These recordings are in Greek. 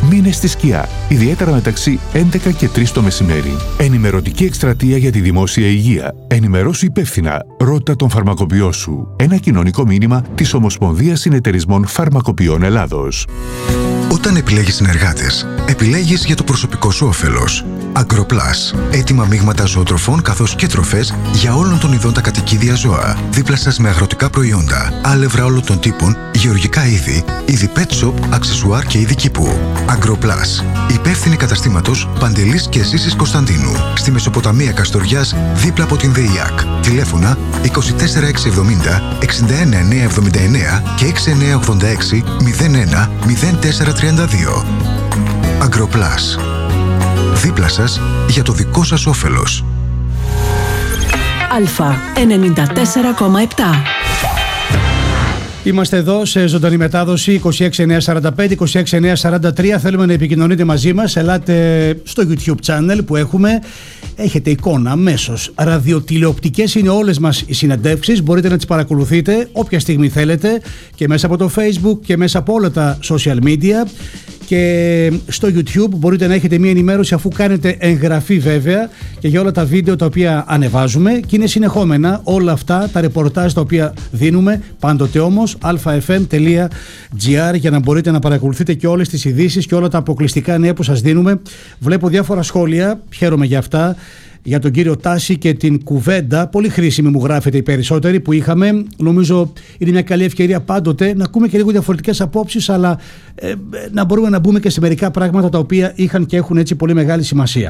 Μείνε στη σκιά, ιδιαίτερα μεταξύ 11 και 3 το μεσημέρι. Ενημερωτική εκστρατεία για τη δημόσια υγεία. Ενημερώσου υπεύθυνα. Ρώτα τον φαρμακοποιό σου. Ένα κοινωνικό μήνυμα της Ομοσπονδίας Συνεταιρισμών Φαρμακοποιών Ελλάδος. Όταν επιλέγεις συνεργάτες, επιλέγεις για το προσωπικό σου όφελος. Agroplus. Έτοιμα μείγματα ζωοτροφών καθώς και τροφές για όλων των ειδών τα κατοικίδια ζώα. Δίπλα σας με αγροτικά προϊόντα, άλευρα όλων των τύπων, γεωργικά είδη pet shop, αξεσουάρ και είδη κήπου. Agroplus. Υπεύθυνη καταστήματος Παντελής και Ζήσης Κωνσταντίνου. Στη Μεσοποταμία Καστοριάς, δίπλα από την ΔΕΙΑΚ. Τηλέφωνα 24670 61979 και 6986 01 0432. Agroplus. Δίπλα σας για το δικό σας όφελος. Αλφα 94,7. Είμαστε εδώ σε ζωντανή μετάδοση 26945, 26943. Θέλουμε να επικοινωνείτε μαζί μας. Ελάτε στο YouTube channel που έχουμε. Έχετε εικόνα αμέσως. Ραδιοτηλεοπτικές είναι όλες μας οι συνεντεύξεις. Μπορείτε να τις παρακολουθείτε όποια στιγμή θέλετε και μέσα από το Facebook και μέσα από όλα τα social media. Και στο YouTube μπορείτε να έχετε μια ενημέρωση αφού κάνετε εγγραφή βέβαια και για όλα τα βίντεο τα οποία ανεβάζουμε και είναι συνεχόμενα όλα αυτά τα ρεπορτάζ τα οποία δίνουμε πάντοτε όμως alfafm.gr για να μπορείτε να παρακολουθείτε και όλες τις ειδήσεις και όλα τα αποκλειστικά νέα που σας δίνουμε. Βλέπω διάφορα σχόλια, χαίρομαι για αυτά. Για τον κύριο Τάση και την κουβέντα, πολύ χρήσιμη μου γράφετε οι περισσότεροι που είχαμε. Νομίζω είναι μια καλή ευκαιρία πάντοτε να ακούμε και λίγο διαφορετικές απόψεις, αλλά να μπορούμε να μπούμε και σε μερικά πράγματα τα οποία είχαν και έχουν έτσι πολύ μεγάλη σημασία.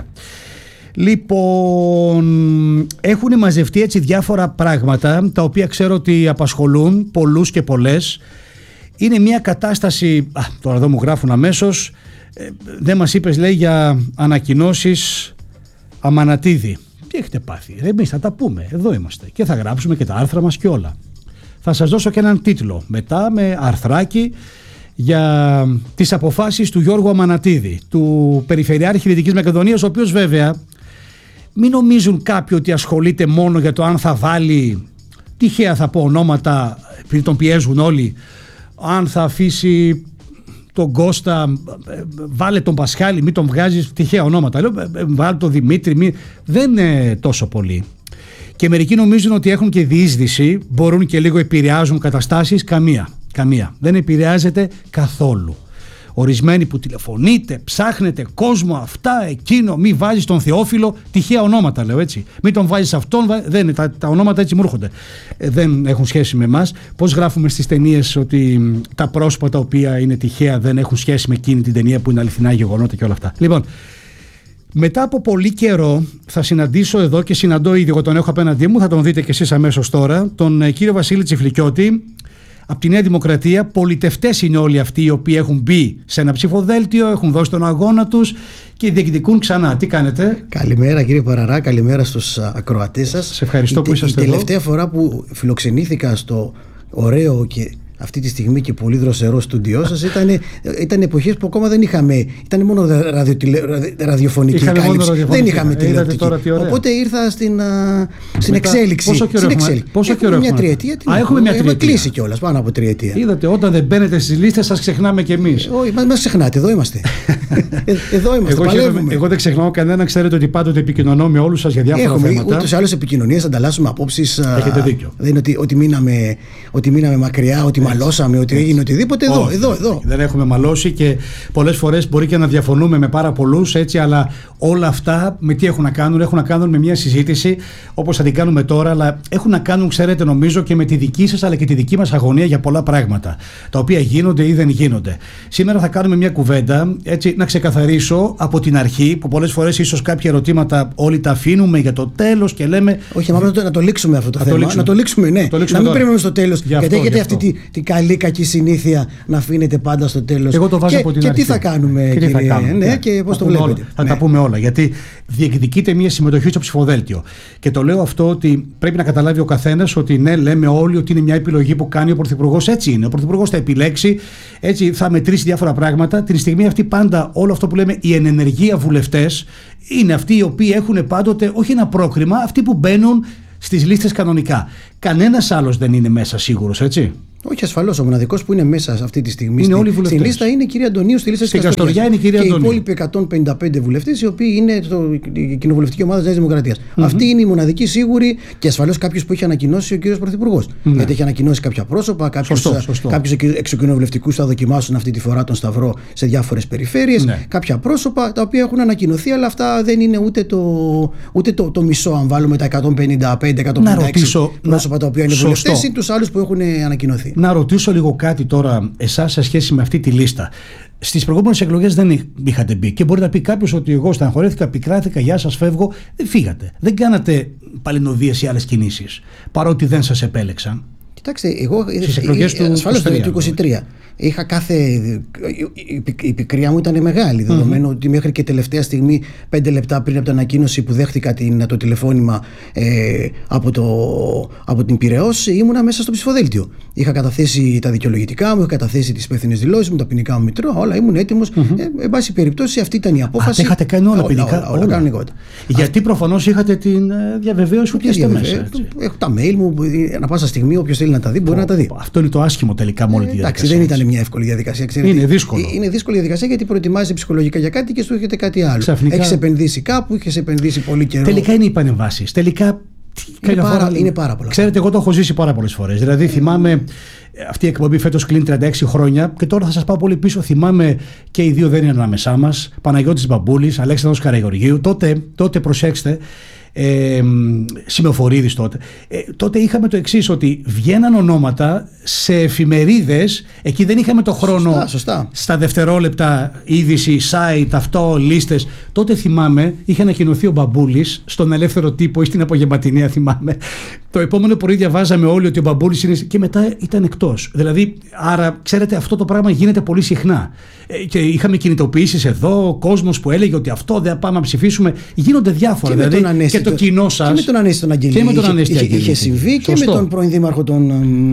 Λοιπόν, έχουν μαζευτεί έτσι διάφορα πράγματα τα οποία ξέρω ότι απασχολούν πολλούς και πολλές. Είναι μια κατάσταση, τώρα εδώ μου γράφουν αμέσως, δεν μας είπες λέει για ανακοινώσεις Αμανατίδη. Τι έχετε πάθει? Εμείς θα τα πούμε, εδώ είμαστε και θα γράψουμε και τα άρθρα μας και όλα. Θα σας δώσω και έναν τίτλο μετά με αρθράκι για τις αποφάσεις του Γιώργου Αμανατίδη, του Περιφερειάρχη Δυτικής Μακεδονίας, ο οποίος βέβαια μην νομίζουν κάποιοι ότι ασχολείται μόνο για το αν θα βάλει, τυχαία θα πω ονόματα επειδή τον πιέζουν όλοι, αν θα αφήσει τον Κώστα, βάλε τον Πασχάλη, μην τον βγάζεις, τυχαία ονόματα. Λέω, βάλε τον Δημήτρη, δεν είναι τόσο πολύ. Και μερικοί νομίζουν ότι έχουν και διείσδυση, μπορούν και λίγο επηρεάζουν καταστάσεις. Καμία. Δεν επηρεάζεται καθόλου. Ορισμένοι που τηλεφωνείτε, ψάχνετε κόσμο, αυτά, εκείνο, μη βάζεις τον Θεόφιλο, τυχαία ονόματα λέω έτσι. Μην τον βάζεις αυτόν, δεν, τα ονόματα έτσι μου έρχονται. Δεν έχουν σχέση με εμάς. Πώς γράφουμε στις ταινίες ότι τα πρόσωπα τα οποία είναι τυχαία δεν έχουν σχέση με εκείνη την ταινία που είναι αληθινά γεγονότα και όλα αυτά. Λοιπόν, μετά από πολύ καιρό θα συναντήσω εδώ και συναντώ ήδη, εγώ τον έχω απέναντί μου, θα τον δείτε κι εσείς αμέσως τώρα, τον κύριο Βασίλη Τσιφλικιώτη. Από τη Νέα Δημοκρατία, πολιτευτές είναι όλοι αυτοί οι οποίοι έχουν μπει σε ένα ψηφοδέλτιο, έχουν δώσει τον αγώνα τους και διεκδικούν ξανά. Τι κάνετε? Καλημέρα κύριε Παραρά, καλημέρα στους ακροατές σας. Σε ευχαριστώ που είσαστε εδώ. Η τελευταία φορά που φιλοξενήθηκα στο ωραίο και αυτή τη στιγμή και πολύ δροσερό στούντιό σας ήταν εποχές που ακόμα δεν είχαμε, ήταν μόνο ραδιοφωνική κάλυψη, δεν είχαμε τηλεοπτική. Οπότε ήρθα στην εξέλιξη. Πόσο καιρό έχουμε? Μια τριετία. Έχουμε μια τριετία. Κλείσει κιόλας, πάνω από τριετία. Είδατε, όταν δεν μπαίνετε στις λίστες σας ξεχνάμε κι εμείς. Όχι, μας ξεχνάτε, εδώ είμαστε. Εγώ δεν ξεχνάω κανένα, ξέρετε ότι πάντοτε επικοινωνώ με όλους σας για διάφορα θέματα. Ούτως ή άλλως επικοινωνίες, ανταλλάσσουμε απόψεις. Έχετε δίκιο. Δεν είναι ότι μείναμε μακριά, ότι μαλώσαμε, ότι έγινε οτιδήποτε. Εδώ. Δεν έχουμε μαλώσει και πολλές φορές μπορεί και να διαφωνούμε με πάρα πολλούς, έτσι, αλλά όλα αυτά με τι έχουν να κάνουν? Έχουν να κάνουν με μια συζήτηση όπως θα την κάνουμε τώρα, αλλά έχουν να κάνουν, ξέρετε, νομίζω και με τη δική σας αλλά και τη δική μας αγωνία για πολλά πράγματα τα οποία γίνονται ή δεν γίνονται. Σήμερα θα κάνουμε μια κουβέντα, έτσι, να ξεκαθαρίσω από την αρχή, που πολλές φορές ίσως κάποια ερωτήματα όλοι τα αφήνουμε για το τέλος και λέμε. Όχι, να το λήξουμε αυτό το θέμα. Να το λήξουμε, ναι. Να μην περιμένουμε στο τέλος. Γιατί έχετε αυτή την καλή κακή συνήθεια να αφήνετε πάντα στο τέλος. Εγώ το βάζω από την αρχή. Και τι θα κάνουμε, κύριε, και πώς το βλέπετε? Θα τα πούμε όλα. Γιατί διεκδικείται μια συμμετοχή στο ψηφοδέλτιο. Και το λέω αυτό ότι πρέπει να καταλάβει ο καθένας ότι ναι, λέμε όλοι ότι είναι μια επιλογή που κάνει ο Πρωθυπουργός. Έτσι είναι. Ο Πρωθυπουργός θα επιλέξει, έτσι θα μετρήσει διάφορα πράγματα. Την στιγμή αυτή πάντα όλο αυτό που λέμε οι ενενεργεία βουλευτές είναι αυτοί οι οποίοι έχουν πάντοτε όχι ένα πρόκριμα, αυτοί που μπαίνουν στις λίστες κανονικά. Κανένας άλλος δεν είναι μέσα σίγουρος, έτσι. Όχι, ασφαλώς. Ο μοναδικός που είναι μέσα αυτή τη στιγμή στη λίστα είναι η κυρία Αντωνίου, στη λίστα της Καστοριά είναι η κυρία Αντωνίου. Και οι υπόλοιποι 155 βουλευτές, οι οποίοι είναι η κοινοβουλευτική ομάδα της Νέας Δημοκρατίας. Αυτή είναι η μοναδική σίγουρη, και ασφαλώς κάποιος που έχει ανακοινώσει ο κύριος Πρωθυπουργός. Γιατί έχει ανακοινώσει κάποια πρόσωπα, κάποιους εξοκοινοβουλευτικούς θα δοκιμάσουν αυτή τη φορά τον Σταυρό σε διάφορες περιφέρειες. Κάποια πρόσωπα τα οποία έχουν ανακοινωθεί, αλλά αυτά δεν είναι ούτε το μισό, αν βάλουμε τα 155-156 πρόσωπα τα οποία είναι βουλευτές, ή τους άλλους που έχουν ανακοινωθεί. Να ρωτήσω λίγο κάτι τώρα εσάς σε σχέση με αυτή τη λίστα. Στις προηγούμενες εκλογές δεν είχατε μπει και μπορεί να πει κάποιος ότι εγώ στεναχωρέθηκα, πικράθηκα, γεια σας, φεύγω. Δεν φύγατε. Δεν κάνατε παλινοδίες ή άλλες κινήσεις, παρότι δεν σας επέλεξαν. Κοιτάξτε, εγώ στις εκλογές του 23. Είχα η πικρία μου ήταν μεγάλη, δεδομένου ότι μέχρι και τελευταία στιγμή, 5 λεπτά πριν από την ανακοίνωση που δέχτηκα το τηλεφώνημα από την Πειραιώς, ήμουνα μέσα στο ψηφοδέλτιο. Είχα καταθέσει τα δικαιολογητικά μου, είχα καταθέσει τις υπεύθυνες δηλώσεις μου, τα ποινικά μου μητρώα, όλα, ήμουν έτοιμος. Εν πάση περιπτώσει, αυτή ήταν η απόφαση. Είχατε κάνει όλα ποινικά. Όλα κανονικότητα. Γιατί προφανώς είχατε την διαβεβαίωση ότι είστε μέσα. Έχω τα mail μου, ανά πάσα στιγμή, όποιος θέλει να τα δει, μπορεί να τα δει. Αυτό είναι το άσχημο τελικά με όλη τη διαδικασία. Δεν ήταν μια εύκολη διαδικασία. Ξέρετε, είναι δύσκολο. Είναι δύσκολη διαδικασία γιατί προετοιμάζεσαι ψυχολογικά για κάτι και σου έρχεται κάτι άλλο. Έχεις επενδύσει κάπου, έχεις επενδύσει πολύ καιρό. Τελικά είναι οι πανεμβάσεις. Τελικά. Είναι πάρα πολλά. Ξέρετε, εγώ το έχω ζήσει πάρα πολλές φορές. Δηλαδή, θυμάμαι αυτή η εκπομπή φέτος κλείνει 36 χρόνια και τώρα θα σας πάω πολύ πίσω. Θυμάμαι και οι δύο δεν είναι ανάμεσά μας. Παναγιώτης Μπαμπούλης, Αλέξανδρος Καραγεωργίου. Τότε προσέξτε. Σημεοφορίδης τότε. Τότε είχαμε το εξής, ότι βγαίναν ονόματα σε εφημερίδες, εκεί δεν είχαμε το χρόνο. Σωστά. Στα δευτερόλεπτα είδηση, site, αυτό, λίστες. Τότε θυμάμαι, είχε ανακοινωθεί ο Μπαμπούλης στον Ελεύθερο Τύπο ή στην Απογευματινή, θυμάμαι. Το επόμενο πρωί διαβάζαμε όλοι ότι ο Μπαμπούλης είναι, και μετά ήταν εκτός. Δηλαδή, άρα, ξέρετε, αυτό το πράγμα γίνεται πολύ συχνά. Και είχαμε κινητοποιήσεις εδώ, ο κόσμος που έλεγε ότι αυτό δεν πάμε να ψηφίσουμε. Γίνονται διάφορα. Και δηλαδή, και το κοινό σας. Και με τον Ανέστη τον Αγγελίδη. Είχε συμβεί και με τον πρώην δήμαρχο τον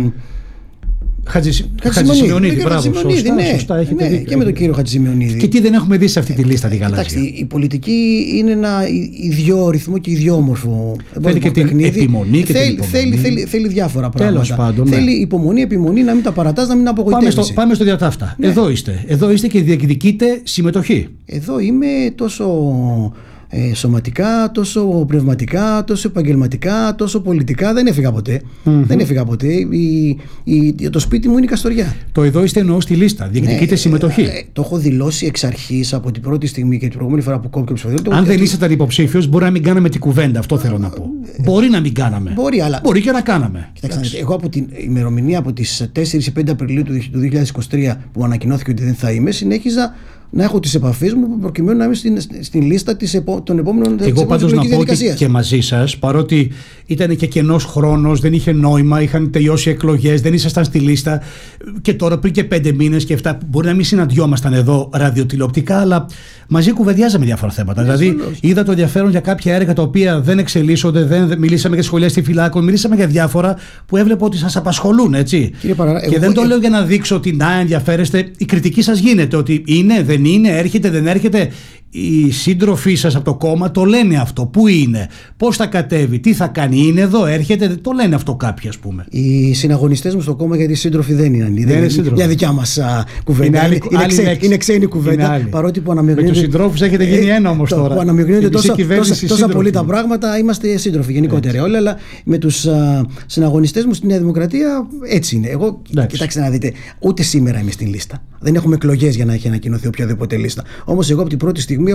Χατζησημεωνίδη. Σωστά, έχετε δίκιο. Και με τον κύριο Χατζησημεωνίδη. Και τι δεν έχουμε δει σε αυτή τη λίστα τη γαλάζια. Κοιτάξτε, η πολιτική είναι ένα ιδιόρυθμο και ιδιόμορφο θέλει και την επιμονή και την υπομονή. Θέλει διάφορα πράγματα. Τέλος πάντων, θέλει υπομονή, επιμονή, να μην τα παρατάς, να μην απογοητεύεσαι. Πάμε στο διατάφτα. Ναι. Εδώ είστε και διεκδικείτε συμμετοχή. Εδώ είμαι τόσο σωματικά, τόσο πνευματικά, τόσο επαγγελματικά, τόσο πολιτικά. Δεν έφυγα ποτέ. Δεν έφυγα ποτέ. Το σπίτι μου είναι η Καστοριά. Το εδώ είστε εννοώ στη λίστα. Διεκδικείτε συμμετοχή. Το έχω δηλώσει εξ αρχής από την πρώτη στιγμή και την προηγούμενη φορά που κόβει και ψηφοδέλτιο. Αν δεν ήσασταν υποψήφιος, μπορεί να μην κάναμε την κουβέντα. Αυτό θέλω να πω. Μπορεί να μην κάναμε. Μπορεί και να κάναμε. Κοιτάξτε, εγώ από την ημερομηνία από τις 4 ή 5 Απριλίου του 2023 που ανακοινώθηκε ότι δεν θα είμαι, συνέχιζα να έχω τις επαφές μου προκειμένου να είμαι στην λίστα των επόμενων διαδικασιών. Εγώ πάντως να πω ότι και μαζί σας, παρότι ήταν και κενός χρόνος, δεν είχε νόημα, είχαν τελειώσει εκλογές, δεν ήσασταν στη λίστα και τώρα πριν και 5 μήνες και 7, μπορεί να μην συναντιόμασταν εδώ ραδιοτηλεοπτικά, αλλά μαζί κουβεντιάζαμε διάφορα θέματα. Δηλαδή, είδα το ενδιαφέρον για κάποια έργα τα οποία δεν εξελίσσονται, μιλήσαμε για σχολεία στη Φυλάκων, μιλήσαμε για διάφορα που έβλεπα ότι σας απασχολούν, έτσι. Και δεν το λέω για να δείξω ότι να ενδιαφέρεστε, η κριτική σας γίνεται, ότι είναι, δεν είναι, έρχεται, δεν έρχεται. Οι σύντροφοί σας από το κόμμα το λένε αυτό. Πού είναι, πώς θα κατέβει, τι θα κάνει, είναι εδώ, έρχεται, το λένε αυτό κάποιοι, ας πούμε. Οι συναγωνιστές μου στο κόμμα, γιατί οι σύντροφοι δεν είναι για δικιά μας κουβέντα. Είναι ξένη κουβέντα. Παρότι που αναμειγνύονται. Με τους συντρόφους έχετε γίνει ένα όμως τώρα. Που αναμειγνύονται τόσα πολύ τα πράγματα, είμαστε σύντροφοι γενικότερα όλοι, αλλά με τους συναγωνιστές μου στη Νέα Δημοκρατία έτσι είναι. Εγώ, κοιτάξτε να δείτε, ούτε σήμερα είμαι στην λίστα. Δεν έχουμε εκλογές για να έχει ανακοινωθεί οποιαδήποτε λίστα. Όμως εγώ από την πρώτη στιγμή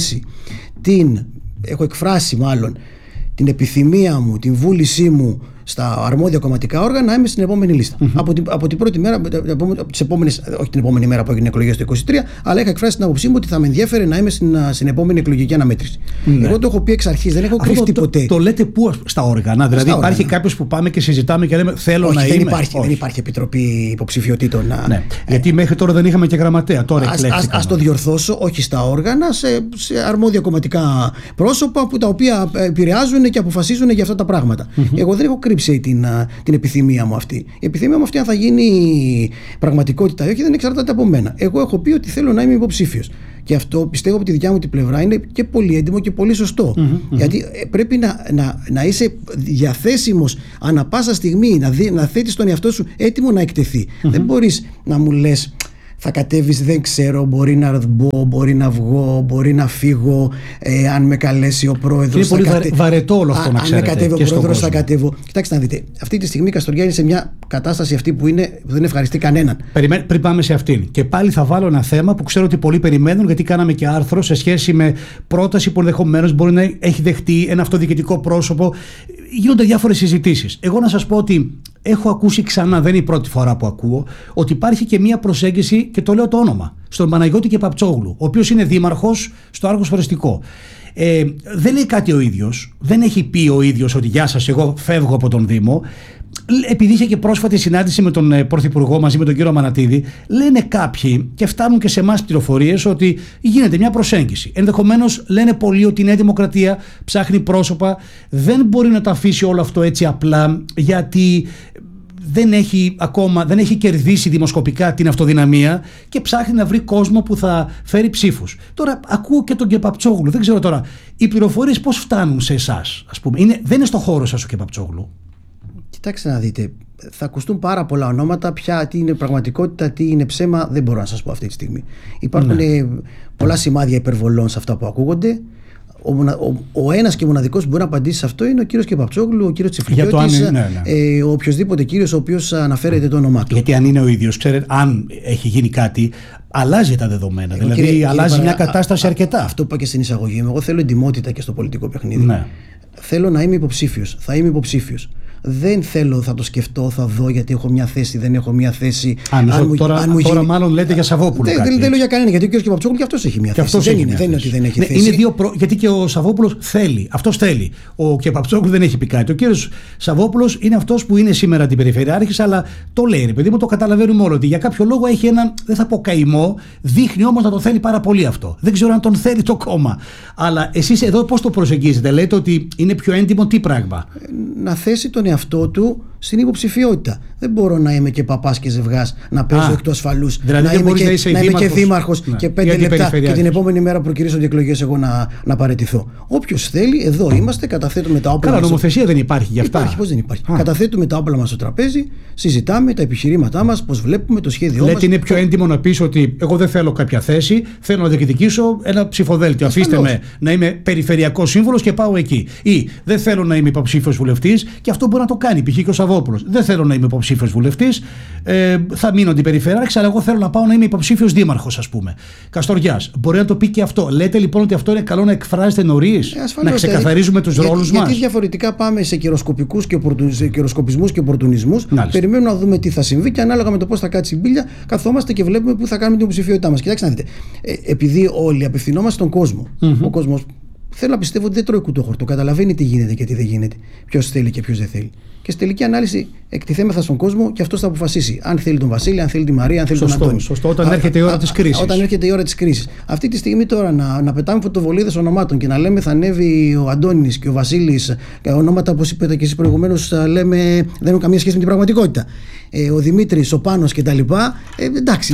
έχω εκφράσει μάλλον την επιθυμία μου, την βούλησή μου στα αρμόδια κομματικά όργανα να είμαι στην επόμενη λίστα. Από την πρώτη μέρα, όχι την επόμενη μέρα που έγινε εκλογές το 2023, αλλά είχα εκφράσει την άποψή μου ότι θα με ενδιαφέρε να είμαι στην επόμενη εκλογική αναμέτρηση. Εγώ το έχω πει εξ αρχής, δεν έχω κρυφτεί ποτέ. Το λέτε πού, στα όργανα, δηλαδή υπάρχει κάποιος που πάμε και συζητάμε και λέμε θέλω να είμαι. Δεν υπάρχει επιτροπή υποψηφιότητων. Ναι. Γιατί μέχρι τώρα δεν είχαμε και γραμματέα. Ας το διορθώσω, όχι στα όργανα, σε αρμόδια κομματικά πρόσωπα τα οποία επηρεάζουν και αποφασίζουν για αυτά τα πράγματα. Εγώ δεν έχω κρύψει την επιθυμία μου αυτή. Η επιθυμία μου αυτή, αν θα γίνει πραγματικότητα ή όχι, δεν εξαρτάται από μένα. Εγώ έχω πει ότι θέλω να είμαι υποψήφιος. Και αυτό πιστεύω από τη δικιά μου την πλευρά είναι και πολύ έντιμο και πολύ σωστό. Γιατί πρέπει να είσαι διαθέσιμος ανά πάσα στιγμή, να θέτεις τον εαυτό σου έτοιμο να εκτεθεί. Δεν μπορείς να μου λες θα κατέβεις, δεν ξέρω, μπορεί να μπω, μπορεί να βγω, μπορεί να φύγω, αν με καλέσει ο πρόεδρος. Είναι πολύ βαρετό όλο αυτό, να ξέρετε. Αν με κατέβει ο πρόεδρος θα κατέβω. Κοιτάξτε να δείτε, αυτή τη στιγμή η Καστοριά είναι σε μια κατάσταση αυτή που δεν ευχαριστεί κανέναν. Πριν πάμε σε αυτήν. Και πάλι θα βάλω ένα θέμα που ξέρω ότι πολλοί περιμένουν, γιατί κάναμε και άρθρο σε σχέση με πρόταση που ενδεχομένως μπορεί να έχει δεχτεί ένα αυτοδιοικητικό πρόσωπο. Γίνονται διάφορες συζητήσεις. Εγώ να σας πω ότι έχω ακούσει ξανά, δεν είναι η πρώτη φορά που ακούω, ότι υπάρχει και μία προσέγγιση, και το λέω το όνομα, στον Παναγιώτη Κεπαπτσόγλου, ο οποίος είναι δήμαρχος στο Άργος Φορεστικό. Δεν λέει κάτι ο ίδιος, δεν έχει πει ο ίδιος ότι γεια σας, εγώ φεύγω από τον Δήμο. Επειδή είχε και πρόσφατη συνάντηση με τον Πρωθυπουργό μαζί με τον κύριο Μανατίδη, λένε κάποιοι και φτάνουν και σε εμάς πληροφορίες ότι γίνεται μια προσέγγιση. Ενδεχομένως λένε πολλοί ότι η Νέα Δημοκρατία ψάχνει πρόσωπα, δεν μπορεί να το αφήσει όλο αυτό έτσι απλά, γιατί δεν έχει κερδίσει δημοσκοπικά την αυτοδυναμία και ψάχνει να βρει κόσμο που θα φέρει ψήφους. Τώρα ακούω και τον Κεπαπτσόγλου, δεν ξέρω τώρα οι πληροφορίες πώς φτάνουν σε εσάς, ας πούμε. Δεν είναι στο χώρο σας ο Κεπαπτσόγλου. Κοιτάξτε να δείτε, θα ακουστούν πάρα πολλά ονόματα. Πια τι είναι πραγματικότητα, τι είναι ψέμα, δεν μπορώ να σας πω αυτή τη στιγμή. Υπάρχουν πολλά σημάδια υπερβολών σε αυτά που ακούγονται. Ο ένας και μοναδικός που μπορεί να απαντήσει σε αυτό είναι ο κύριος Κεπαπτσόγλου, ο κύριος Τσιφλικιώτης, ο οποιοσδήποτε κύριος ο οποίος αναφέρεται το όνομά του. Γιατί αν είναι ο ίδιος, ξέρετε, αν έχει γίνει κάτι, αλλάζει τα δεδομένα. Δηλαδή, αλλάζει μια κατάσταση αρκετά. Αυτό που είπα και στην εισαγωγή μου. Εγώ θέλω εντιμότητα και στο πολιτικό παιχνίδι. Ναι. Θέλω να είμαι υποψήφιος. Θα είμαι υποψήφιος. Δεν θέλω, θα το σκεφτώ, θα δω γιατί έχω μια θέση, δεν έχω μια θέση. Τώρα μάλλον λέτε για Σαββόπουλο. Δεν λέω για κανένα, γιατί ο κ. Κεπαπτσόγλου και αυτός έχει μια θέση. Δεν είναι ότι δεν έχει θέση. Γιατί και ο Σαββόπουλος θέλει. Αυτός θέλει. Ο Κεπαπτσόγλου δεν έχει πει κάτι. Ο κ. Σαββόπουλος είναι αυτός που είναι σήμερα την περιφερειάρχης, αλλά το λέει, ρε παιδί μου, το καταλαβαίνουμε όλοι ότι για κάποιο λόγο έχει έναν, δεν θα πω καημό, δείχνει όμως να το θέλει πάρα πολύ αυτό. Δεν ξέρω αν τον θέλει το κόμμα. Αλλά εσείς εδώ πώς το προσεγγίζετε, λέτε ότι είναι πιο έντιμο τι πράγμα? Να θέσει τον εαυτό του στην υποψηφιότητα. Δεν μπορώ να είμαι και παπάς και ζευγάς, να παίζω εκ του ασφαλούς, δηλαδή να είμαι και δήμαρχος και 5 λεπτά και την επόμενη μέρα που προκυρήσονται οι εκλογές εγώ να παραιτηθώ. Όποιος θέλει, εδώ είμαστε, καταθέτουμε τα όπλα μας. Καλά, νομοθεσία δεν υπάρχει γι' αυτά. Υπάρχει, πώς δεν υπάρχει. Καταθέτουμε τα όπλα μας στο τραπέζι, συζητάμε τα επιχειρήματά μας, πώς βλέπουμε το σχέδιό μας. Λέτε είναι πιο έντιμο να πεις ότι εγώ δεν θέλω κάποια θέση, θέλω να διεκδικήσω ένα ψηφοδέλτιο. Αφήστε με να είμαι περιφερειακός σύμβουλος και πάω εκεί. Ή δεν θέλω να είμαι υποψήφιος βουλευτής, και αυτό μπορεί να το κάνει. Π.χ. και ο Σαββόπουλος. Δεν θέλω να είμαι υποψήφιος βουλευτής, θα μείνω αντιπεριφερειάρχης, αλλά εγώ θέλω να πάω να είμαι υποψήφιος δήμαρχος, ας πούμε. Καστοριάς. Μπορεί να το πει και αυτό. Λέτε λοιπόν ότι αυτό είναι καλό να εκφράζεται νωρίς, να ξεκαθαρίζουμε τους ρόλους μας. Γιατί διαφορετικά πάμε σε καιροσκοπισμούς και οπορτουνισμούς. Περιμένουμε να δούμε τι θα συμβεί και ανάλογα με το πώς θα κάτσει η μπίλια, καθόμαστε και βλέπουμε πού θα κάνουμε την υποψηφιότητά μας. Κοιτάξτε να δείτε. Επειδή όλοι απευθυνόμαστε στον κόσμο, ο κόσμος. Θέλω να πιστεύω ότι δεν τρώει κουτόχορτο. Καταλαβαίνει τι γίνεται και τι δεν γίνεται. Ποιος θέλει και ποιος δεν θέλει. Και στη τελική ανάλυση εκτιθέμεθα στον κόσμο και αυτός θα αποφασίσει. Αν θέλει τον Βασίλη, αν θέλει τη Μαρία, αν θέλει τον Αντώνη. Σωστό, όταν έρχεται η ώρα της κρίσης. Όταν έρχεται η ώρα της κρίσης. Αυτή τη στιγμή τώρα να πετάμε φωτοβολίδες ονομάτων και να λέμε θα ανέβει ο Αντώνης και ο Βασίλης, ονόματα όπως είπατε και εσείς προηγουμένως, λέμε δεν έχουν καμία σχέση με την πραγματικότητα. Ο Δημήτρης, ο Πάνος κτλ. Εντάξει.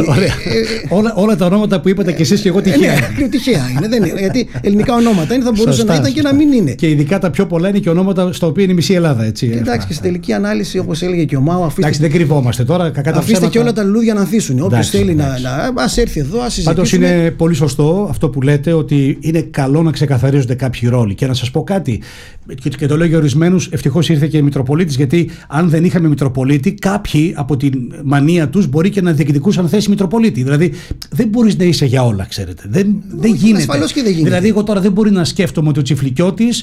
Όλα τα ονόματα που είπατε και εσείς και εγώ τυχαία. Τυχαία είναι. Γιατί ελληνικά ονόματα είναι, θα μπορούσε να ήταν και να μην είναι. Και ειδικά τα πιο πολλά είναι και ονόματα στα οποία είναι η μισή Ελλάδα. Εντάξει, και στη τελική ανάλυση, όπως έλεγε και ο Μάο, εντάξει, δεν κρυβόμαστε τώρα. Αφήστε και όλα τα λουλούδια να ανθίσουν. Όποιος θέλει να. Ας έρθει εδώ, ας συζητήσουμε. Πάντως είναι πολύ σωστό αυτό που λέτε, ότι είναι καλό να ξεκαθαρίζονται κάποιοι ρόλοι. Και να σας πω κάτι, και το λέω για ορισμένους, ευτυχώς ήρθε και η Μητροπολίτης, γιατί αν δεν είχαμε Μητροπολίτη, κάποιοι από τη μανία τους μπορεί και να διεκδικούσαν θέση Μητροπολίτη. Δηλαδή δεν μπορείς να είσαι για όλα, ξέρετε. Δεν γίνεται. Ασφαλώς και δεν γίνεται. Δηλαδή, εγώ τώρα δεν μπορεί να σκέφτομαι ότι ο Τσιφλικιώτης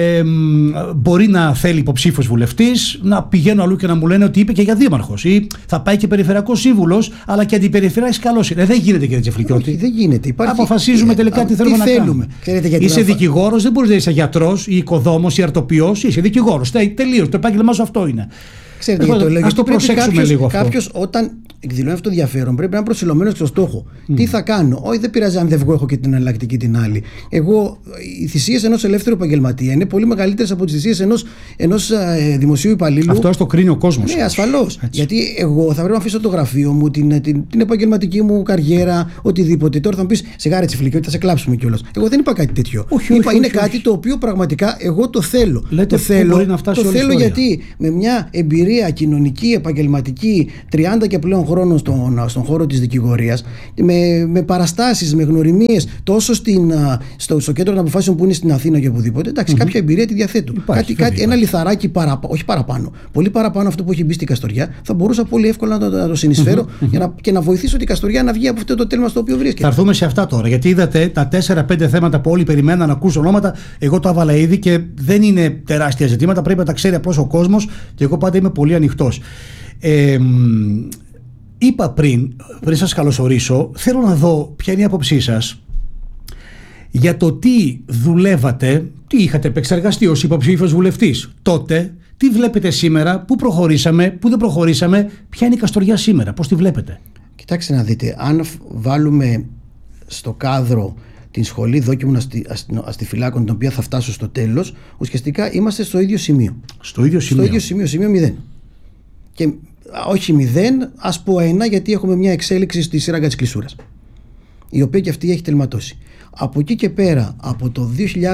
μπορεί να θέλει υποψήφιος βουλευτής, να πηγαίνω αλλού και να μου λένε ότι είπε και για δήμαρχος, ή θα πάει και περιφερειακός σύμβουλος, αλλά και αντιπεριφερειάρχης καλός είναι. Δεν γίνεται, κύριε Τσιφλικιώτη. Δεν γίνεται. Αποφασίζουμε τελικά τι θέλουμε να κάνουμε. Είσαι δικηγόρος, δεν μπορείς να είσαι γιατρός ή οικοδόμος ή αρτοποιός. Είσαι δικηγόρος. Τελείως. Το επάγγελμά σου αυτό είναι. Ξέρετε, το λέω, ας το προσέξουμε λίγο αυτό. Κάποιος εκδηλώνει αυτό το ενδιαφέρον πρέπει να είναι προσιλωμένο στο στόχο. Τι θα κάνω? Όχι, δεν πειράζει αν δεν βγω, έχω και την εναλλακτική την άλλη. Οι θυσίες ενός ελεύθερου επαγγελματία είναι πολύ μεγαλύτερες από τις θυσίες ενός δημοσίου υπαλλήλου. Αυτό το κρίνει ο κόσμος. Ναι, ασφαλώς. Γιατί εγώ θα πρέπει να αφήσω το γραφείο μου, την επαγγελματική μου καριέρα, οτιδήποτε. Τώρα θα μου πεις σιγά ρε τσιφλίκι, ότι θα σε κλάψουμε κιόλας. Εγώ δεν είπα κάτι τέτοιο. Είναι κάτι το οποίο πραγματικά εγώ το θέλω. Λέτε, το θέλω γιατί με μια εμπειρία κοινωνική, επαγγελματική 30 και πλέον χρόνων στον χώρο της δικηγορίας, με παραστάσεις, με γνωριμίες τόσο στο κέντρο των αποφάσεων που είναι στην Αθήνα και οπουδήποτε, εντάξει, κάποια εμπειρία τη διαθέτω. Ένα λιθαράκι όχι παραπάνω, πολύ παραπάνω αυτό που έχει μπει στην Καστοριά, θα μπορούσα πολύ εύκολα να το συνεισφέρω και να βοηθήσω την Καστοριά να βγει από αυτό το τέλμα στο οποίο βρίσκεται. Θα έρθουμε σε αυτά τώρα, γιατί είδατε τα 4-5 θέματα που όλοι περιμέναν να ακούσουν ονόματα. Εγώ το έβαλα ήδη και δεν είναι τεράστια ζητήματα, πρέπει να τα ξέρει απλώς ο κόσμος και εγώ πάντα είμαι πολύ ανοιχτός. Είπα πριν σας καλωσορίσω, θέλω να δω ποια είναι η άποψή σας για το τι δουλεύατε, τι είχατε επεξεργαστεί ως υποψήφιος βουλευτής τότε, τι βλέπετε σήμερα, πού προχωρήσαμε, πού δεν προχωρήσαμε, ποια είναι η Καστοριά σήμερα, πώς τη βλέπετε? Κοιτάξτε να δείτε, αν βάλουμε στο κάδρο την σχολή δόκιμων αστιφυλάκων, την οποία θα φτάσω στο τέλος, ουσιαστικά είμαστε στο ίδιο σημείο. Στο ίδιο σημείο 0. Και όχι 0, ας πω 1, γιατί έχουμε μια εξέλιξη στη σύραγγα της Κλεισούρας, η οποία και αυτή έχει τελματώσει. Από εκεί και πέρα, από το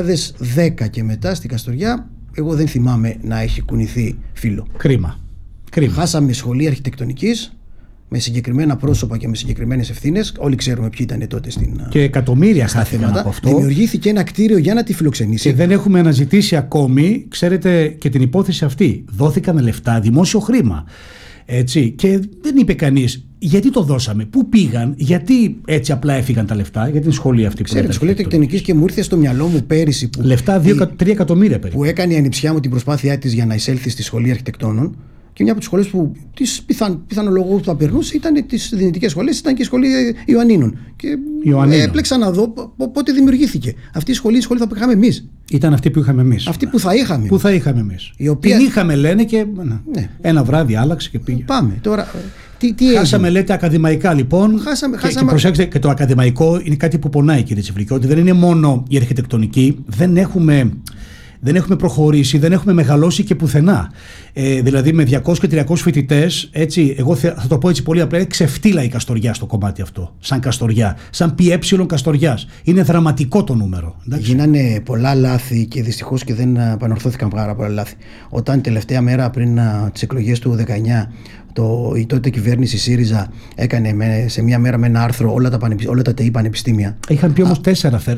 2010 και μετά στην Καστοριά, εγώ δεν θυμάμαι να έχει κουνηθεί φύλλο. Κρίμα. Χάσαμε σχολή αρχιτεκτονικής με συγκεκριμένα πρόσωπα και με συγκεκριμένες ευθύνες. Όλοι ξέρουμε ποιοι ήταν τότε και εκατομμύρια χάθηκαν από αυτό. Δημιουργήθηκε ένα κτίριο για να τη φιλοξενήσει. Και δεν έχουμε αναζητήσει ακόμη, ξέρετε, και την υπόθεση αυτή. Δόθηκαν λεφτά, δημόσιο χρήμα. Έτσι, και δεν είπε κανείς γιατί το δώσαμε, πού πήγαν, γιατί έτσι απλά έφυγαν τα λεφτά για την σχολή αυτή που ξέρετε, σχολή αρχιτεκτονικής, και μου ήρθε στο μυαλό μου πέρυσι λεφτά 2-3 εκατομμύρια περίπου, που έκανε η ανιψιά μου την προσπάθειά της για να εισέλθει στη σχολή αρχιτεκτόνων. Και μια από τις σχολές που πιθανολογώ που θα περνούσε ήταν τις δυνητικές σχολές, ήταν και η σχολή Ιωαννίνων. Και έπλεξα να δω πότε δημιουργήθηκε. Αυτή η σχολή που είχαμε εμείς. Ήταν αυτή που είχαμε εμείς. Αυτή που θα είχαμε. Που θα είχαμε εμείς. Την είχαμε, λένε, και ένα βράδυ άλλαξε και πήγε. Πάμε τώρα. Χάσαμε, λέτε, ακαδημαϊκά λοιπόν. Και προσέξτε, και το ακαδημαϊκό είναι κάτι που πονάει, κύριε Τσιφλίκη, ότι δεν είναι μόνο η αρχιτεκτονική, δεν έχουμε προχωρήσει, δεν έχουμε μεγαλώσει και πουθενά. Δηλαδή με 200 και 300 φοιτητές, έτσι, εγώ θα το πω έτσι πολύ απλά, είναι ξεφτύλα η Καστοριά στο κομμάτι αυτό. Σαν Καστοριά, σαν ΠΕ Καστοριάς. Είναι δραματικό το νούμερο. Εντάξει. Γίνανε πολλά λάθη και δυστυχώς και δεν επανορθώθηκαν πάρα πολλά λάθη. Όταν τελευταία μέρα πριν τις εκλογές του 19, η τότε κυβέρνηση ΣΥΡΙΖΑ έκανε σε μια μέρα με ένα άρθρο όλα τα ΤΕΗ πανεπιστήμια. Είχαν πει όμως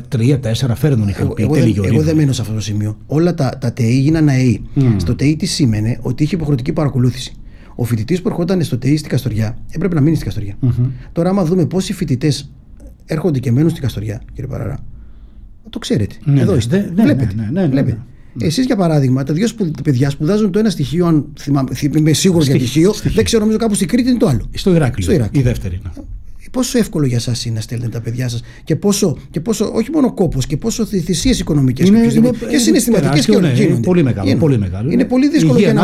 3-4 φέρνουν, είχαν πει. Εγώ δεν μένω σε αυτό το σημείο. Όλα τα ΤΕΗ γίνανε ΑΕΗ. Στο ΤΕΗ τι σήμαινε? Ότι είχε υποχρεωτική παρακολούθηση. Ο φοιτητής που ερχόταν στο ΤΕΗ στην Καστοριά έπρεπε να μείνει στην Καστοριά. Τώρα, άμα δούμε πόσοι φοιτητές έρχονται και μένουν στην Καστοριά, κύριε Παραρά, το ξέρετε. Εδώ είστε. Βλέπετε. Εσείς, για παράδειγμα, τα δύο παιδιά σπουδάζουν το ένα στοιχείο, αν είμαι σίγουρος για στοιχείο, δεν ξέρω, νομίζω κάπου στην Κρήτη είναι το άλλο. Στο Ηράκλειο. Η δεύτερη. Πόσο εύκολο για εσάς είναι να στέλνετε τα παιδιά σας και πόσο όχι μόνο κόπος, και πόσο θυσίες οικονομικές και συναισθηματικές και όλες γίνονται. Πολύ μεγάλο. Είναι πολύ δύσκολο για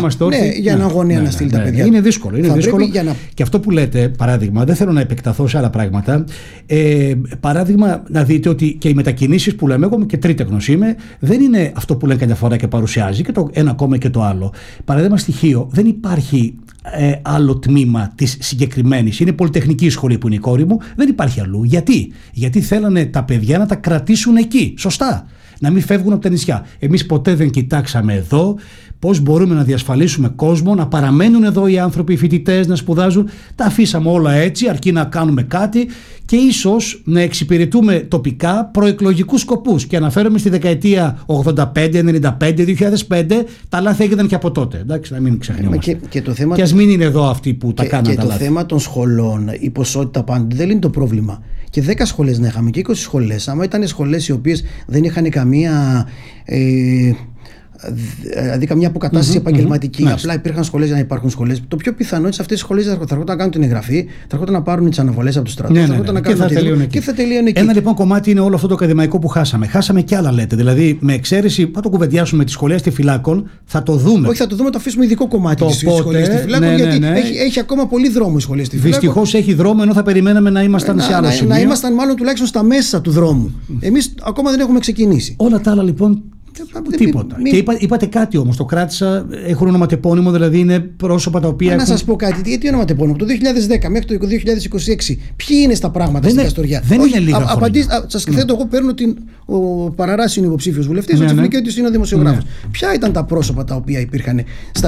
ένα γονέα να στείλει τα παιδιά. Είναι δύσκολο. Και αυτό που λέτε, παράδειγμα, δεν θέλω να επεκταθώ σε άλλα πράγματα. Παράδειγμα, να δείτε ότι και οι μετακινήσεις που λέμε, εγώ και τρίτεκνος είμαι, δεν είναι αυτό που λένε καμιά φορά και παρουσιάζει και το ένα κόμμα και το άλλο. Παράδειγμα, στοιχείο, δεν υπάρχει άλλο τμήμα της συγκεκριμένης. Είναι πολυτεχνική σχολή που είναι η κόρη μου, δεν υπάρχει αλλού. Γιατί θέλανε τα παιδιά να τα κρατήσουν εκεί. Σωστά. Να μην φεύγουν από τα νησιά. Εμείς ποτέ δεν κοιτάξαμε εδώ πώς μπορούμε να διασφαλίσουμε κόσμο, να παραμένουν εδώ οι άνθρωποι, οι φοιτητές, να σπουδάζουν. Τα αφήσαμε όλα έτσι, αρκεί να κάνουμε κάτι και ίσως να εξυπηρετούμε τοπικά προεκλογικούς σκοπούς. Και αναφέρομαι στη δεκαετία 85, 95, 2005, τα λάθη έγιναν και από τότε. Εντάξει, να μην ξεχνιόμαστε. Και ας μην είναι εδώ αυτοί που τα κάνουν τα λάθη. Και το θέμα των σχολών, η ποσότητα πάντων δεν είναι το πρόβλημα. Και 10 σχολές να είχαμε και 20 σχολές, άμα ήταν σχολές οι οποίες δεν είχαν καμία Δηλαδή καμιά αποκατάσταση επαγγελματική. Απλά υπήρχαν σχολές για να υπάρχουν σχολές. Το πιο πιθανό είναι σε αυτές τις σχολές θα έρχονταν να κάνουν την εγγραφή, θα έρχονταν να πάρουν τις αναβολές από τους στρατούς, θα έρχονταν να κάνουν και θα τελείωνε εκεί. Ένα λοιπόν κομμάτι είναι όλο αυτό το ακαδημαϊκό που χάσαμε. Χάσαμε κι άλλα, λέτε. Δηλαδή, με εξαίρεση, θα το κουβεντιάσουμε τις σχολές τυφυλάκων, θα το δούμε. Όχι, θα το δούμε, το αφήσουμε ειδικό κομμάτι της σχολής τυφυλάκων, γιατί έχει ακόμα πολύ δρόμο η σχολή τυφυλάκων. Δυστυχώς έχει δρόμο, ενώ θα περιμέναμε να ήμασταν σε άλλο σημείο. Να ήμασταν μάλλον τουλάχιστον στα μέσα του δρόμου. Εμείς ακόμα δεν έχουμε ξεκινήσει. Όλα τα άλλα λοιπόν. Τίποτα. Και είπατε κάτι όμως, το κράτησα, έχουν ονοματεπώνυμο, δηλαδή είναι πρόσωπα τα οποία. Να σας πω κάτι, γιατί ονοματεπώνυμο. Από το 2010 μέχρι το 2026, ποιοι είναι στα πράγματα στην Καστοριά? Δεν είναι λίγα χρόνια. Σας θέτω, εγώ παίρνω ο Παραράς είναι υποψήφιος βουλευτής, ο Τσιφλικιώτης είναι ο δημοσιογράφος. Ποια ήταν τα πρόσωπα τα οποία υπήρχαν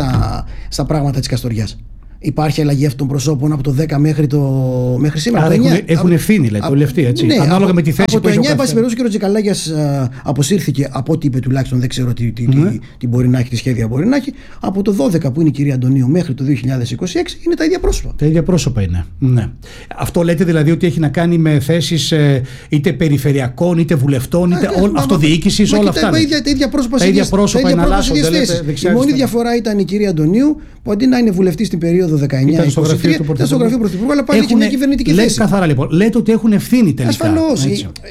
στα πράγματα της Καστοριάς? Υπάρχει αλλαγή αυτών των προσώπων από το 10 μέχρι σήμερα. Άρα έχουν ευθύνη, λέτε, όλοι αυτοί, έτσι. Ναι, ανάλογα με τη θέση από που έχει. Από το 9, εν πάση περιπτώσει, ο κ. Τζικαλάγιας αποσύρθηκε από ό,τι είπε τουλάχιστον. Δεν ξέρω τι μπορεί να έχει, τι σχέδια μπορεί να έχει. Από το 12 που είναι η κυρία Αντωνίου μέχρι το 2026 είναι τα ίδια πρόσωπα. Τα ίδια πρόσωπα είναι. Ναι. Αυτό λέτε δηλαδή ότι έχει να κάνει με θέσεις είτε περιφερειακών, είτε βουλευτών, είτε αυτοδιοίκησης, όλα αυτά. Τα ίδια πρόσωπα εναλλάσσονται. Η μόνη διαφορά ήταν η κυρία Αντωνίου που αντί να είναι βουλευτή στην περίοδο 19-23, ήταν στο γραφείο του Πρωθυπουργού, αλλά πάλι και μια κυβερνητική θέση. Λέτε καθαρά λοιπόν. Λέτε ότι έχουν ευθύνη τελικά. Ασφαλώς.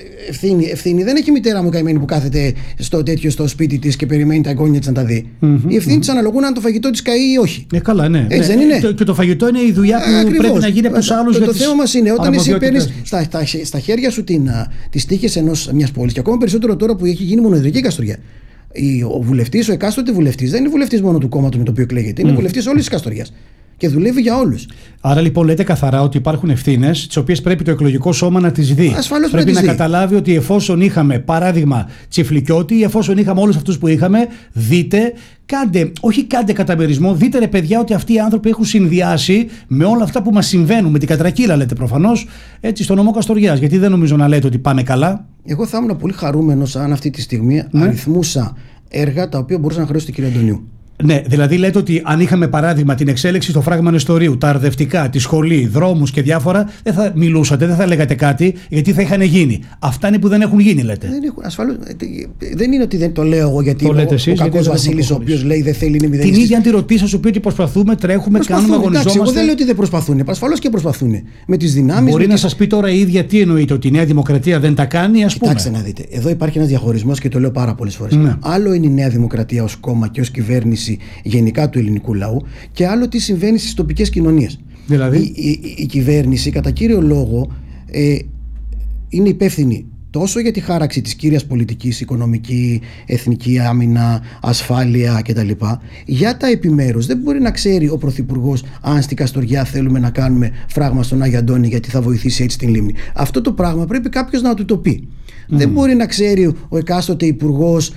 Ευθύνη δεν έχει η μητέρα μου καημένη που κάθεται στο σπίτι της και περιμένει τα εγγόνια της να τα δει. Οι ευθύνη της αναλογούν αν το φαγητό της καεί ή όχι. Καλά, ναι. Έτσι δεν είναι? Και το φαγητό είναι η δουλειά που πρέπει να γίνει από τους άλλους. Το θέμα μας είναι όταν εσύ παίρνεις στα χέρια σου τις τύχες μιας πόλης, και ακόμα περισσότερο τώρα που έχει γίνει μονοεδρική Καστοριά. Ο βουλευτής, ο εκάστοτε βουλευτής, δεν είναι βουλευτής μόνο του κόμματος με το οποίο εκλέγεται, είναι βουλευτής όλης της Καστοριάς. Και δουλεύει για όλους. Άρα λοιπόν λέτε καθαρά ότι υπάρχουν ευθύνες, τις οποίες πρέπει το εκλογικό σώμα να τις δει. Ασφαλώς πρέπει να καταλάβει ότι εφόσον είχαμε παράδειγμα Τσιφλικιώτη, ή εφόσον είχαμε όλους αυτούς που είχαμε, δείτε, κάντε καταμερισμό, δείτε ρε παιδιά ότι αυτοί οι άνθρωποι έχουν συνδυάσει με όλα αυτά που μας συμβαίνουν, με την κατρακύλα λέτε προφανώς, έτσι στο νομό Καστοριάς. Γιατί δεν νομίζω να λέτε ότι πάνε καλά. Εγώ θα ήμουν πολύ χαρούμενος αν αυτή τη στιγμή αριθμούσα έργα τα οποία μπορούσαν να χρεώσουν την κυρία Αντωνίου. Ναι, δηλαδή λέτε ότι αν είχαμε παράδειγμα την εξέλιξη στο φράγμα Νεστορίου, τα αρδευτικά, τη σχολή, δρόμους και διάφορα, δεν θα μιλούσατε, δεν θα λέγατε κάτι, γιατί θα είχαν γίνει. Αυτά είναι που δεν έχουν γίνει, λέτε. Δεν έχουν, ασφαλώς. Δεν είναι ότι δεν το λέω εγώ γιατί ο κακός Βασίλης, ο οποίος λέει δεν θέλει να μηδενιστεί. Την ίδια τη ρωτήσα σου πει ότι προσπαθούμε, τρέχουμε, κάνουμε, αγωνιζόμαστε. Εγώ δεν λέω ότι δεν προσπαθούν. Ασφαλώς και προσπαθούν. Με τις δυνάμεις. Μπορεί να σας πει τώρα η ίδια τι εννοείται, ότι η Νέα Δημοκρατία δεν τα κάνει, ας πούμε. Κοιτάξτε να δείτε. Εδώ υπάρχει ένας διαχωρισμός και το λέω πάρα πολλές φορές. Άλλο είναι η Νέα Δημοκρατία ως κόμμα και ως κυβέρνηση γενικά του ελληνικού λαού, και άλλο τι συμβαίνει στις τοπικές κοινωνίες. Δηλαδή, η κυβέρνηση κατά κύριο λόγο είναι υπεύθυνη τόσο για τη χάραξη της κύριας πολιτικής, οικονομική, εθνική άμυνα, ασφάλεια κτλ. Για τα επιμέρους δεν μπορεί να ξέρει ο Πρωθυπουργός αν στην Καστοριά θέλουμε να κάνουμε φράγμα στον Άγιο Αντώνη γιατί θα βοηθήσει έτσι την λίμνη. Αυτό το πράγμα πρέπει κάποιος να του το πει. Δεν μπορεί να ξέρει ο εκάστοτε υπουργός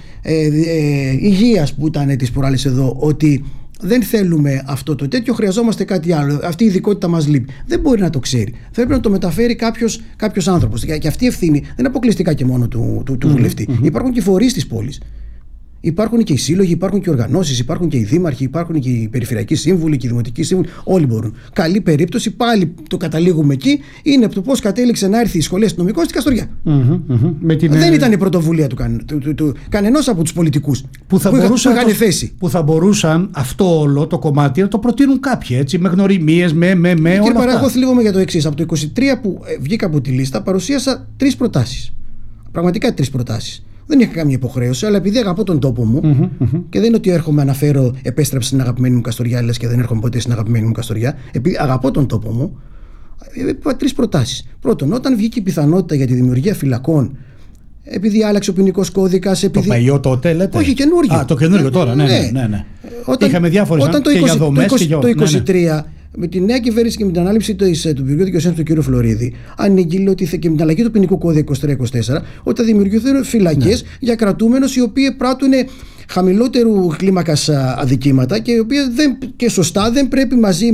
υγείας που ήταν τις προάλλες εδώ ότι δεν θέλουμε αυτό το τέτοιο, χρειαζόμαστε κάτι άλλο. Αυτή η ειδικότητα μας λείπει. Δεν μπορεί να το ξέρει. Πρέπει να το μεταφέρει κάποιος άνθρωπος. Και αυτή η ευθύνη δεν είναι αποκλειστικά και μόνο του βουλευτή. Υπάρχουν και φορείς της πόλης. Υπάρχουν και οι σύλλογοι, υπάρχουν και οι οργανώσεις, υπάρχουν και οι δήμαρχοι, υπάρχουν και οι περιφερειακοί σύμβουλοι και οι δημοτικοί σύμβουλοι. Όλοι μπορούν. Καλή περίπτωση, πάλι το καταλήγουμε εκεί, είναι το πώς κατέληξε να έρθει η σχολή αστυνομικών στην Καστοριά. Δεν ήταν η πρωτοβουλία του κανενός από τους πολιτικούς που είχαν θέση. Που θα μπορούσαν αυτό όλο το κομμάτι να το προτείνουν κάποιοι, έτσι, με γνωριμίες, με όλα αυτά. Κύριε Παρά, εγώ θλίβομαι για το εξής. Από το 23 που βγήκα από τη λίστα, παρουσίασα 3 προτάσεις. Πραγματικά 3 προτάσεις. Δεν είχα καμία υποχρέωση, αλλά επειδή αγαπώ τον τόπο μου και δεν είναι ότι έρχομαι αναφέρω επέστρεψα στην αγαπημένη μου Καστοριά, λες και δεν έρχομαι ποτέ στην αγαπημένη μου Καστοριά, επειδή αγαπώ τον τόπο μου, είπα 3 προτάσεις. Πρώτον, όταν βγήκε η πιθανότητα για τη δημιουργία φυλακών, επειδή άλλαξε ο ποινικός κώδικας. Το παλιό τότε λέτε. Όχι, καινούργιο. Α, το καινούργιο τώρα, ναι. Είχαμε διάφορες και για δομές και για το 23. Με τη νέα κυβέρνηση και με την ανάληψη του Υπουργείου Δικαιοσύνης του κ. Φλωρίδη, ανήγγειλε ότι και με την αλλαγή του ποινικού κώδικα 23-24, ότι θα δημιουργηθούν φυλακές για κρατούμενους οι οποίοι πράττουν χαμηλότερου κλίμακας αδικήματα και οι οποίοι και σωστά δεν πρέπει μαζί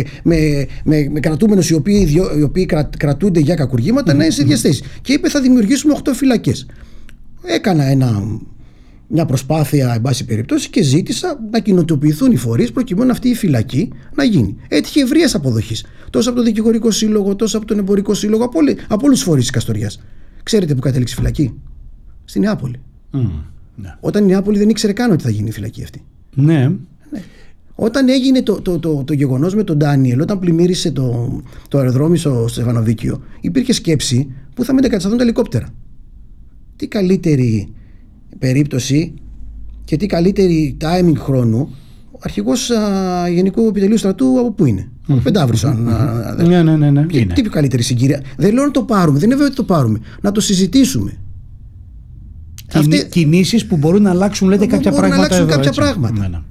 με κρατούμενους οι οποίοι κρατούνται για κακουργήματα να είναι σε ίδιες θέσεις. Και είπε θα δημιουργήσουμε 8 φυλακές. Έκανα μια προσπάθεια, εν πάση περιπτώσει, και ζήτησα να κοινοτοποιηθούν οι φορείς προκειμένου αυτή η φυλακή να γίνει. Έτυχε ευρείας αποδοχής. Τόσο από το Δικηγορικό Σύλλογο, τόσο από τον Εμπορικό Σύλλογο, από όλους τους φορείς της Καστοριάς. Ξέρετε που κατέληξε η φυλακή? Στη Νεάπολη. Ναι. Όταν η Νεάπολη δεν ήξερε καν ότι θα γίνει η φυλακή αυτή. Ναι. Όταν έγινε το γεγονός με τον Ντάνιελ, όταν πλημμύρισε το αεροδρόμιο στο Στεφανοβίκιο, υπήρχε σκέψη που θα μετακατασταθούν τα ελικόπτερα. Τι καλύτερη περίπτωση και τι καλύτερη timing χρόνου ο αρχηγός Γενικού Επιτελείου Στρατού από πού είναι? Πενταύρος. Ναι. Τι καλύτερη συγκυρία? Δεν λέω να το πάρουμε, δεν είναι βέβαιο ότι το πάρουμε. Να το συζητήσουμε. Κινήσεις που μπορούν να αλλάξουν, λέτε, κάποια πράγματα. Ναι.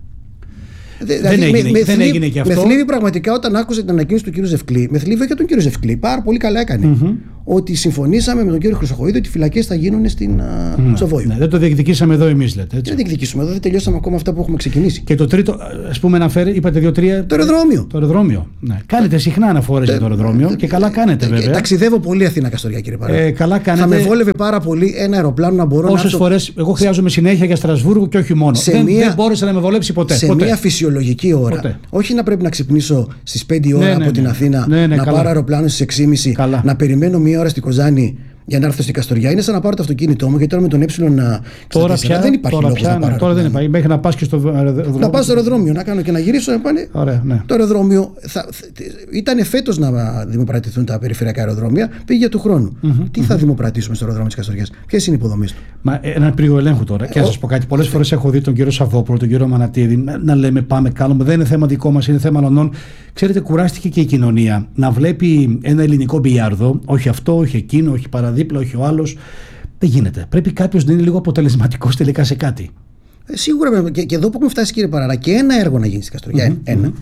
Δεν έγινε και αυτό. Με θλίβει πραγματικά όταν άκουσα την ανακοίνωση του κ. Ζευκλή. Με θλίβει και τον κ. Ζευκλή. Πάρα πολύ καλά έκανε. Ότι συμφωνήσαμε με τον κ. Χρυσοχοΐδη ότι οι φυλακές θα γίνουν στο Βόλιο. Ναι, δεν το διεκδικήσαμε εδώ εμείς, λέτε. Δεν διεκδικήσουμε εδώ, δεν τελειώσαμε ακόμα αυτά που έχουμε ξεκινήσει. Και το τρίτο, ας πούμε, αναφέρει, είπατε 2-3. Το αεροδρόμιο. Το αεροδρόμιο. Ναι. Κάνετε συχνά αναφορές για το αεροδρόμιο και καλά κάνετε, βέβαια. Ταξιδεύω πολύ Αθήνα Καστοριά, κύριε Παρά. Καλά κάνετε. Θα με βόλευε πάρα πολύ ένα αεροπλάνο να μπορώ να. Όσες φορές εγώ χρειάζομαι συνέχεια για Στρασβούργο και όχι μόνο. Δεν μπόρεσε να με βολέψει ποτέ. Σε μια φυσιολογική ώρα. Όχι να πρέπει να ξυπνήσω στις 5 ώρα από την Αθήνα, να πάρω αεροπλάνο στις 6.30, να περιμένω μία ώρα στην Κοζάνη για να έρθω στην Καστοριά. Είναι σαν να πάρω το αυτοκίνητό μου, γιατί τώρα με τον τώρα πια δεν υπάρχει λόγος να πάρω. Τώρα δεν υπάρχει. Μέχρι να πας και στο αεροδρόμιο. Να πάω στο αεροδρόμιο, να κάνω και να γυρίσω. Να πάνε. Ωραία, ναι. Το αεροδρόμιο ήταν φέτος να δημοπρατηθούν τα περιφερειακά αεροδρόμια, πήγε του χρόνου. Τι θα δημοπρατήσουμε στο αεροδρόμιο της Καστοριάς? Ποιες είναι οι υποδομές του? Ένα πλοίο ελέγχου τώρα. Και να σας πω κάτι. Πολλές φορές έχω δει τον κύριο Σαββόπουλο, τον κύριο Μανατίδη να λέμε πάμε, κάνουμε. Δεν είναι θέμα δικό μας, είναι θέμα αλλωνών. Ξέρετε, κουράστηκε και η κοινωνία να βλέπει ένα ελληνικό μπιλιάρδο, όχι αυτό, όχι εκείνο, όχι παραδίπλα, όχι ο άλλος. Δεν γίνεται. Πρέπει κάποιος να είναι λίγο αποτελεσματικός τελικά σε κάτι. Σίγουρα. Και εδώ που έχουμε φτάσει, κύριε Παραρά, και ένα έργο να γίνει στη Καστοριά,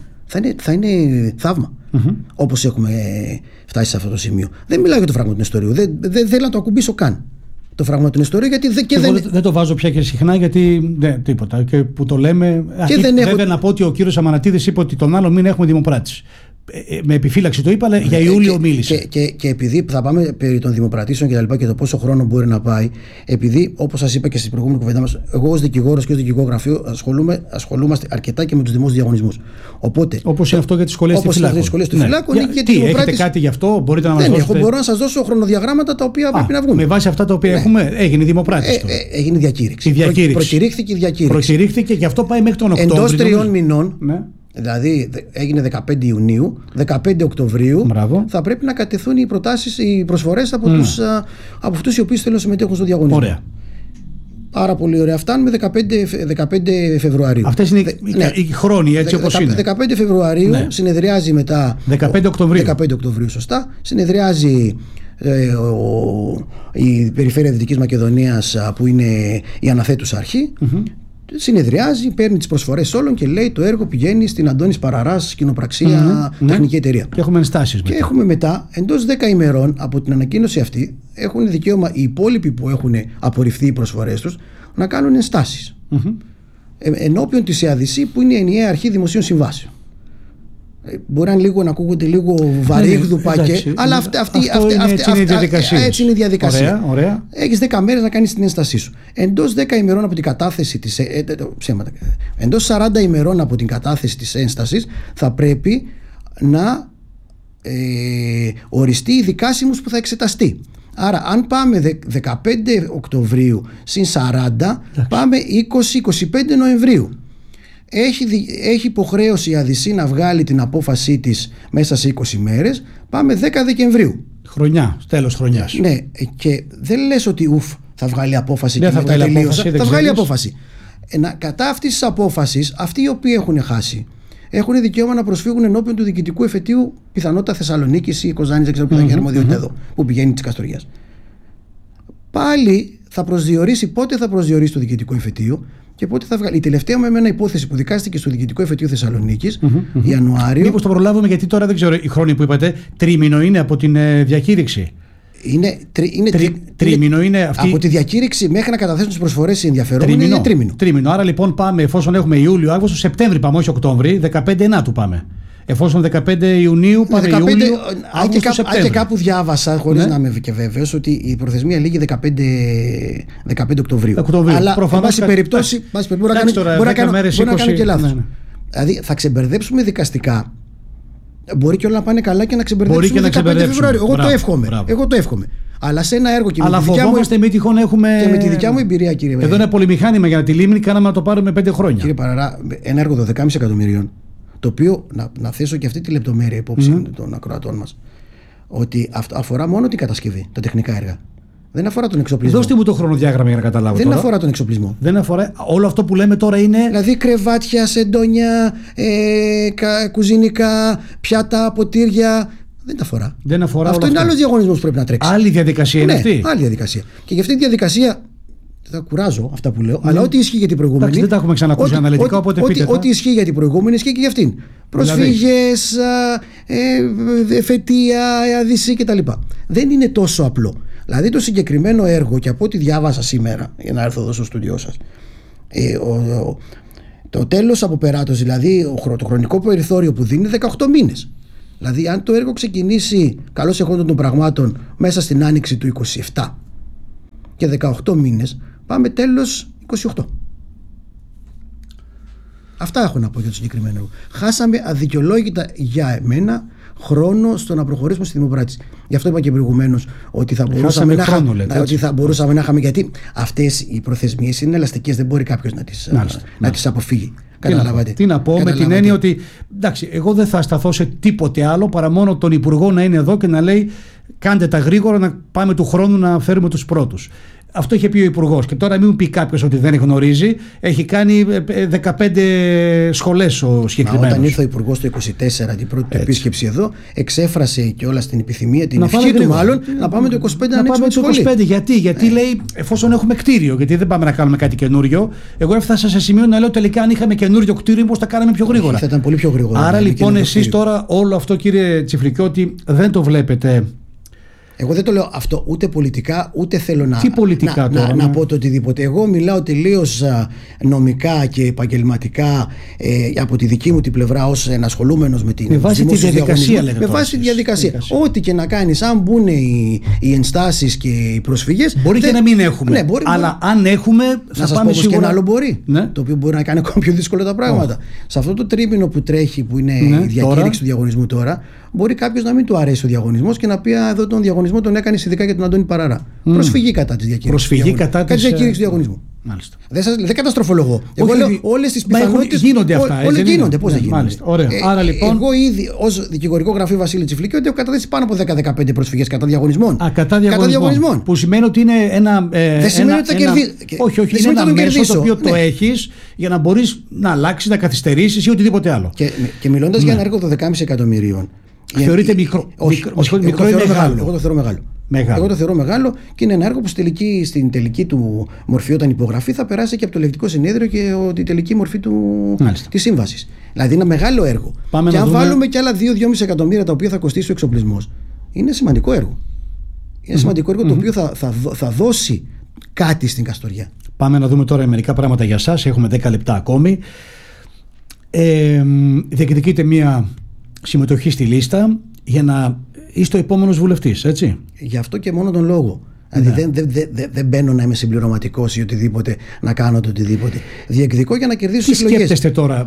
θα είναι θαύμα. Όπως έχουμε φτάσει σε αυτό το σημείο. Δεν μιλάω για το φράγμα του Νεστορίου. Δεν θέλω να το ακουμπήσω καν. Το φράγμα του Νεστορίου, γιατί δεν το βάζω πια και συχνά, γιατί τίποτα. Και που το λέμε. Βέβαια, να πω ότι ο κύριος Αμανατίδης είπε ότι τον άλλο μήνα έχουμε δημοπράτηση. Με επιφύλαξη το είπα, αλλά για Ιούλιο μίλησε. Και επειδή θα πάμε περί των δημοπρατήσεων και τα λοιπά και το πόσο χρόνο μπορεί να πάει, επειδή όπως σας είπα και στην προηγούμενη κουβέντα μας, εγώ ως δικηγόρος και ως δικηγόρο γραφείο ασχολούμαστε αρκετά και με τους δημόσιους διαγωνισμούς. Όπως είναι αυτό για τις σχολές του φυλάκου. Έχετε κάτι γι' αυτό, μπορείτε να μας δώσετε? Μπορώ να σας δώσω χρονοδιαγράμματα τα οποία πρέπει να βγουν. Με βάση αυτά τα οποία έχουμε, έγινε δημοπράτηση. Έγινε διακήρυξη. Προκηρύχθηκε η διακήρυξη. Προκηρύχθηκε και αυτό πάει μέχρι τον Οκτώβριο. Εντός 3 μηνών. Δηλαδή έγινε 15 Ιουνίου, 15 Οκτωβρίου. Θα πρέπει να κατεθούν οι προτάσεις, οι προσφορές από αυτούς οι οποίοι θέλουν να συμμετέχουν στο διαγωνισμό. Ωραία. Πάρα πολύ ωραία. Φτάνουμε 15 Φεβρουαρίου. Αυτές είναι οι χρόνοι, έτσι όπως είναι. 15 Φεβρουαρίου συνεδριάζει μετά. 15 Οκτωβρίου. 15 Οκτωβρίου, σωστά. Συνεδριάζει η Περιφέρεια Δυτικής Μακεδονίας, που είναι η αναθέτουσα αρχή. Συνεδριάζει, παίρνει τις προσφορές όλων και λέει το έργο πηγαίνει στην Αντώνης Παραράς Κοινοπραξία Τεχνική Εταιρεία. Και έχουμε ενστάσεις μετά. Και έχουμε μετά, εντός 10 ημερών από την ανακοίνωση αυτή, έχουν δικαίωμα οι υπόλοιποι που έχουν απορριφθεί οι προσφορές τους να κάνουν ενστάσεις. Ενώπιον της ΕΑΔΙΣΗ, που είναι η ενιαία αρχή δημοσίων συμβάσεων. Μπορεί να ακούγονται λίγο βαρύγδουπα, αλλά έτσι είναι η διαδικασία. Έχεις 10 μέρες να κάνεις την ένστασή σου. Εντός 10 ημερών από την κατάθεση της εντός 40 ημερών από την κατάθεση της ένστασης θα πρέπει να οριστεί η δικάσιμος που θα εξεταστεί. Άρα αν πάμε 15 Οκτωβρίου συν 40, πάμε 20-25 Νοεμβρίου. Έχει υποχρέωση η ΑΔΙΣΗ να βγάλει την απόφασή της μέσα σε 20 μέρες. Πάμε 10 Δεκεμβρίου. Χρονιά, τέλος χρονιάς. Ναι, και δεν λες ότι θα βγάλει απόφαση και θα βγάλει απόφαση. Κατά αυτής της απόφασης, αυτοί οι οποίοι έχουν χάσει έχουν δικαίωμα να προσφύγουν ενώπιον του διοικητικού εφετείου, πιθανότητα Θεσσαλονίκης ή Κοζάνης, δεν ξέρω ποια είναι η αρμοδιότητα εδώ, που πηγαίνει της Καστοριάς. Πάλι θα προσδιορίσει πότε θα προσδιορίσει το διοικητικό εφετείο και πότε θα βγάλει. Η τελευταία μου εμένα υπόθεση που δικάστηκε στο Διοικητικό Εφετείο Θεσσαλονίκης, Ιανουάριο. Μήπως το προλάβουμε, γιατί τώρα δεν ξέρω, οι χρόνοι που είπατε, τρίμηνο είναι από την διακήρυξη. Τρίμηνο είναι αυτή. Από τη διακήρυξη μέχρι να καταθέσουν τις προσφορές οι ενδιαφερόμενοι είναι τρίμηνο. Άρα λοιπόν πάμε, εφόσον έχουμε Ιούλιο, Αύγουστο, Σεπτέμβρη πάμε, όχι Οκτώβρη, 15 Ενάτου πάμε. Εφόσον 15 Ιουνίου πάμε Ιούλιο, Αύγουστο, Σεπτέμβρη. Και κάπου διάβασα, χωρίς να είμαι και βέβαιος, ότι η προθεσμία λήγει 15 Οκτωβρίου. Αλλά εν πάση περιπτώσει μπορεί να κάνω και λάθος. Δηλαδή θα ξεμπερδέψουμε δικαστικά. Μπορεί και όλα να πάνε καλά και να ξεμπερδέψουμε 15 Φεβρουαρίου. Εγώ το εύχομαι. Αλλά σε ένα έργο και αλλά φοβόμαστε μη τυχόν έχουμε. Και με τη δικιά μου εμπειρία, κύριε Εδώ είναι πολυμηχάνημα για τη Λίμνη, κάναμε να το πάρουμε 5 χρόνια. Κύριε Παραρά, ένα έργο 12,5 εκατομμυρίων, το οποίο να θέσω και αυτή τη λεπτομέρεια υπόψη των ακροατών μας, ότι αφορά μόνο την κατασκευή, τα τεχνικά έργα. Δεν αφορά τον εξοπλισμό. Δώστε μου το χρονοδιάγραμμα για να καταλάβω. Δεν τώρα. αφορά τον εξοπλισμό. Δεν αφορά. Όλο αυτό που λέμε τώρα είναι. Δηλαδή κρεβάτια, σεντόνια, κουζινικά, πιάτα, ποτήρια. Δεν τα αφορά. Δεν αφορά. Αυτό είναι άλλο διαγωνισμό που πρέπει να τρέξει. Άλλη διαδικασία είναι αυτή. Άλλη διαδικασία. Και για αυτή τη διαδικασία. Θα κουράζω αυτά που λέω, αλλά ό,τι ισχύει για την προηγούμενη. Εντάξει, δεν τα έχουμε ξανακούσει αναλυτικά, οπότε πείτε. Ό,τι ισχύει για την προηγούμενη ισχύει και για αυτήν. Προσφύγες, εφετεία, αδυσί κτλ. Δεν είναι τόσο απλό. Δηλαδή το συγκεκριμένο έργο, και από ό,τι διάβασα σήμερα, για να έρθω εδώ στο στούντιό σας, το τέλος από περάτωση, δηλαδή το χρονικό περιθώριο που δίνει, 18 μήνες. Δηλαδή, αν το έργο ξεκινήσει καλώς εχόντων των πραγμάτων μέσα στην άνοιξη του 27 και 18 μήνες, πάμε τέλος 28. Αυτά έχω να πω για το συγκεκριμένο έργο. Χάσαμε αδικαιολόγητα για εμένα χρόνο στο να προχωρήσουμε στη δημοπράτηση. Γι' αυτό είπα και προηγουμένως ότι θα μπορούσαμε να είχαμε, γιατί αυτές οι προθεσμίες είναι ελαστικές, δεν μπορεί κάποιος να τις αποφύγει. Τι να πω με την έννοια ότι εντάξει, εγώ δεν θα σταθώ σε τίποτε άλλο παρά μόνο τον Υπουργό να είναι εδώ και να λέει κάντε τα γρήγορα να πάμε του χρόνου να φέρουμε τους πρώτους. Αυτό είχε πει ο Υπουργός. Και τώρα μην μου πει κάποιος ότι δεν γνωρίζει. Έχει κάνει 15 σχολές ο συγκεκριμένος. Όταν ήρθε ο Υπουργός το 24, την πρώτη του επίσκεψη εδώ, εξέφρασε και όλα την επιθυμία, την ευχή του μάλλον, να πάμε το 25 να ανοίξουμε τη σχολή. 25. Γιατί λέει, εφόσον έχουμε κτίριο, γιατί δεν πάμε να κάνουμε κάτι καινούριο. Εγώ έφτασα σε σημείο να λέω τελικά αν είχαμε καινούριο κτίριο, πώς τα κάναμε πιο γρήγορα. Θα ήταν πολύ πιο γρήγορα. Άρα λοιπόν εσείς τώρα όλο αυτό, κύριε Τσιφλικιώτη, δεν το βλέπετε. Εγώ δεν το λέω αυτό ούτε πολιτικά, ούτε θέλω να πω το οτιδήποτε. Εγώ μιλάω τελείως νομικά και επαγγελματικά από τη δική μου την πλευρά ως ενασχολούμενος με την με βάση τη διαδικασία. Με βάση τη διαδικασία. Ό,τι και να κάνεις, αν μπουν οι ενστάσεις και οι προσφυγές. Μπορεί και να μην έχουμε. Ναι, αλλά αν έχουμε, θα να πάμε σας πω και ένα άλλο μπορεί. Ναι. Το οποίο μπορεί να κάνει ακόμα πιο δύσκολα τα πράγματα. Σε αυτό το τρίμηνο που τρέχει, που είναι η διακήρυξη του διαγωνισμού τώρα, μπορεί κάποιος να μην του αρέσει ο διαγωνισμός και να πει εδώ τον διαγωνισμό τον έκανε ειδικά για τον Αντώνη Παραρά. Προσφυγή κατά της διακήρυξης. Κατά της διακήρυξης του διαγωνισμού. Μάλιστα. Δεν καταστροφολογώ. Εγώ λέω όλες τις πιθανότητες. Γίνονται αυτά. Όλα γίνονται. Πώς δεν γίνονται. Άρα λοιπόν. Εγώ ήδη ως δικηγορικό γραφείο Βασίλη Τσιφλικιώτη έχω καταθέσει πάνω από 10-15 προσφυγές κατά διαγωνισμών. Κατά διαγωνισμών. Που σημαίνει ότι είναι ένα. Δεν σημαίνει ότι θα κερδίσει. Όχι, είναι ένα μέσο το οποίο το έχεις για να μπορείς να αλλάξεις, να καθυστερήσεις ή οτιδήποτε άλλο. Και μιλώντας για ένα έργο 12,5 εκατομμυρίων. Θεωρείται μικρό. Μικρό ή μεγάλο. Εγώ το θεωρώ μεγάλο. Εγώ το θεωρώ μεγάλο και είναι ένα έργο που στην τελική του μορφή, όταν υπογραφεί, θα περάσει και από το Ελεκτικό Συνέδριο και τη τελική μορφή της σύμβασης. Δηλαδή είναι ένα μεγάλο έργο. Και αν βάλουμε και άλλα 2-2,5 εκατομμύρια τα οποία θα κοστίσει ο εξοπλισμός, είναι σημαντικό έργο. Είναι σημαντικό έργο το οποίο θα δώσει κάτι στην Καστοριά. Πάμε να δούμε τώρα μερικά πράγματα για εσάς. Έχουμε 10 λεπτά ακόμη. Διεκδικείτε μία συμμετοχή στη λίστα για να είστε ο επόμενος βουλευτής, έτσι. Γι' αυτό και μόνο τον λόγο. Δηλαδή δεν μπαίνω να είμαι συμπληρωματικός ή οτιδήποτε, να κάνω το οτιδήποτε. Διεκδικώ για να κερδίσω τις εκλογές. Τι σκέφτεστε τώρα.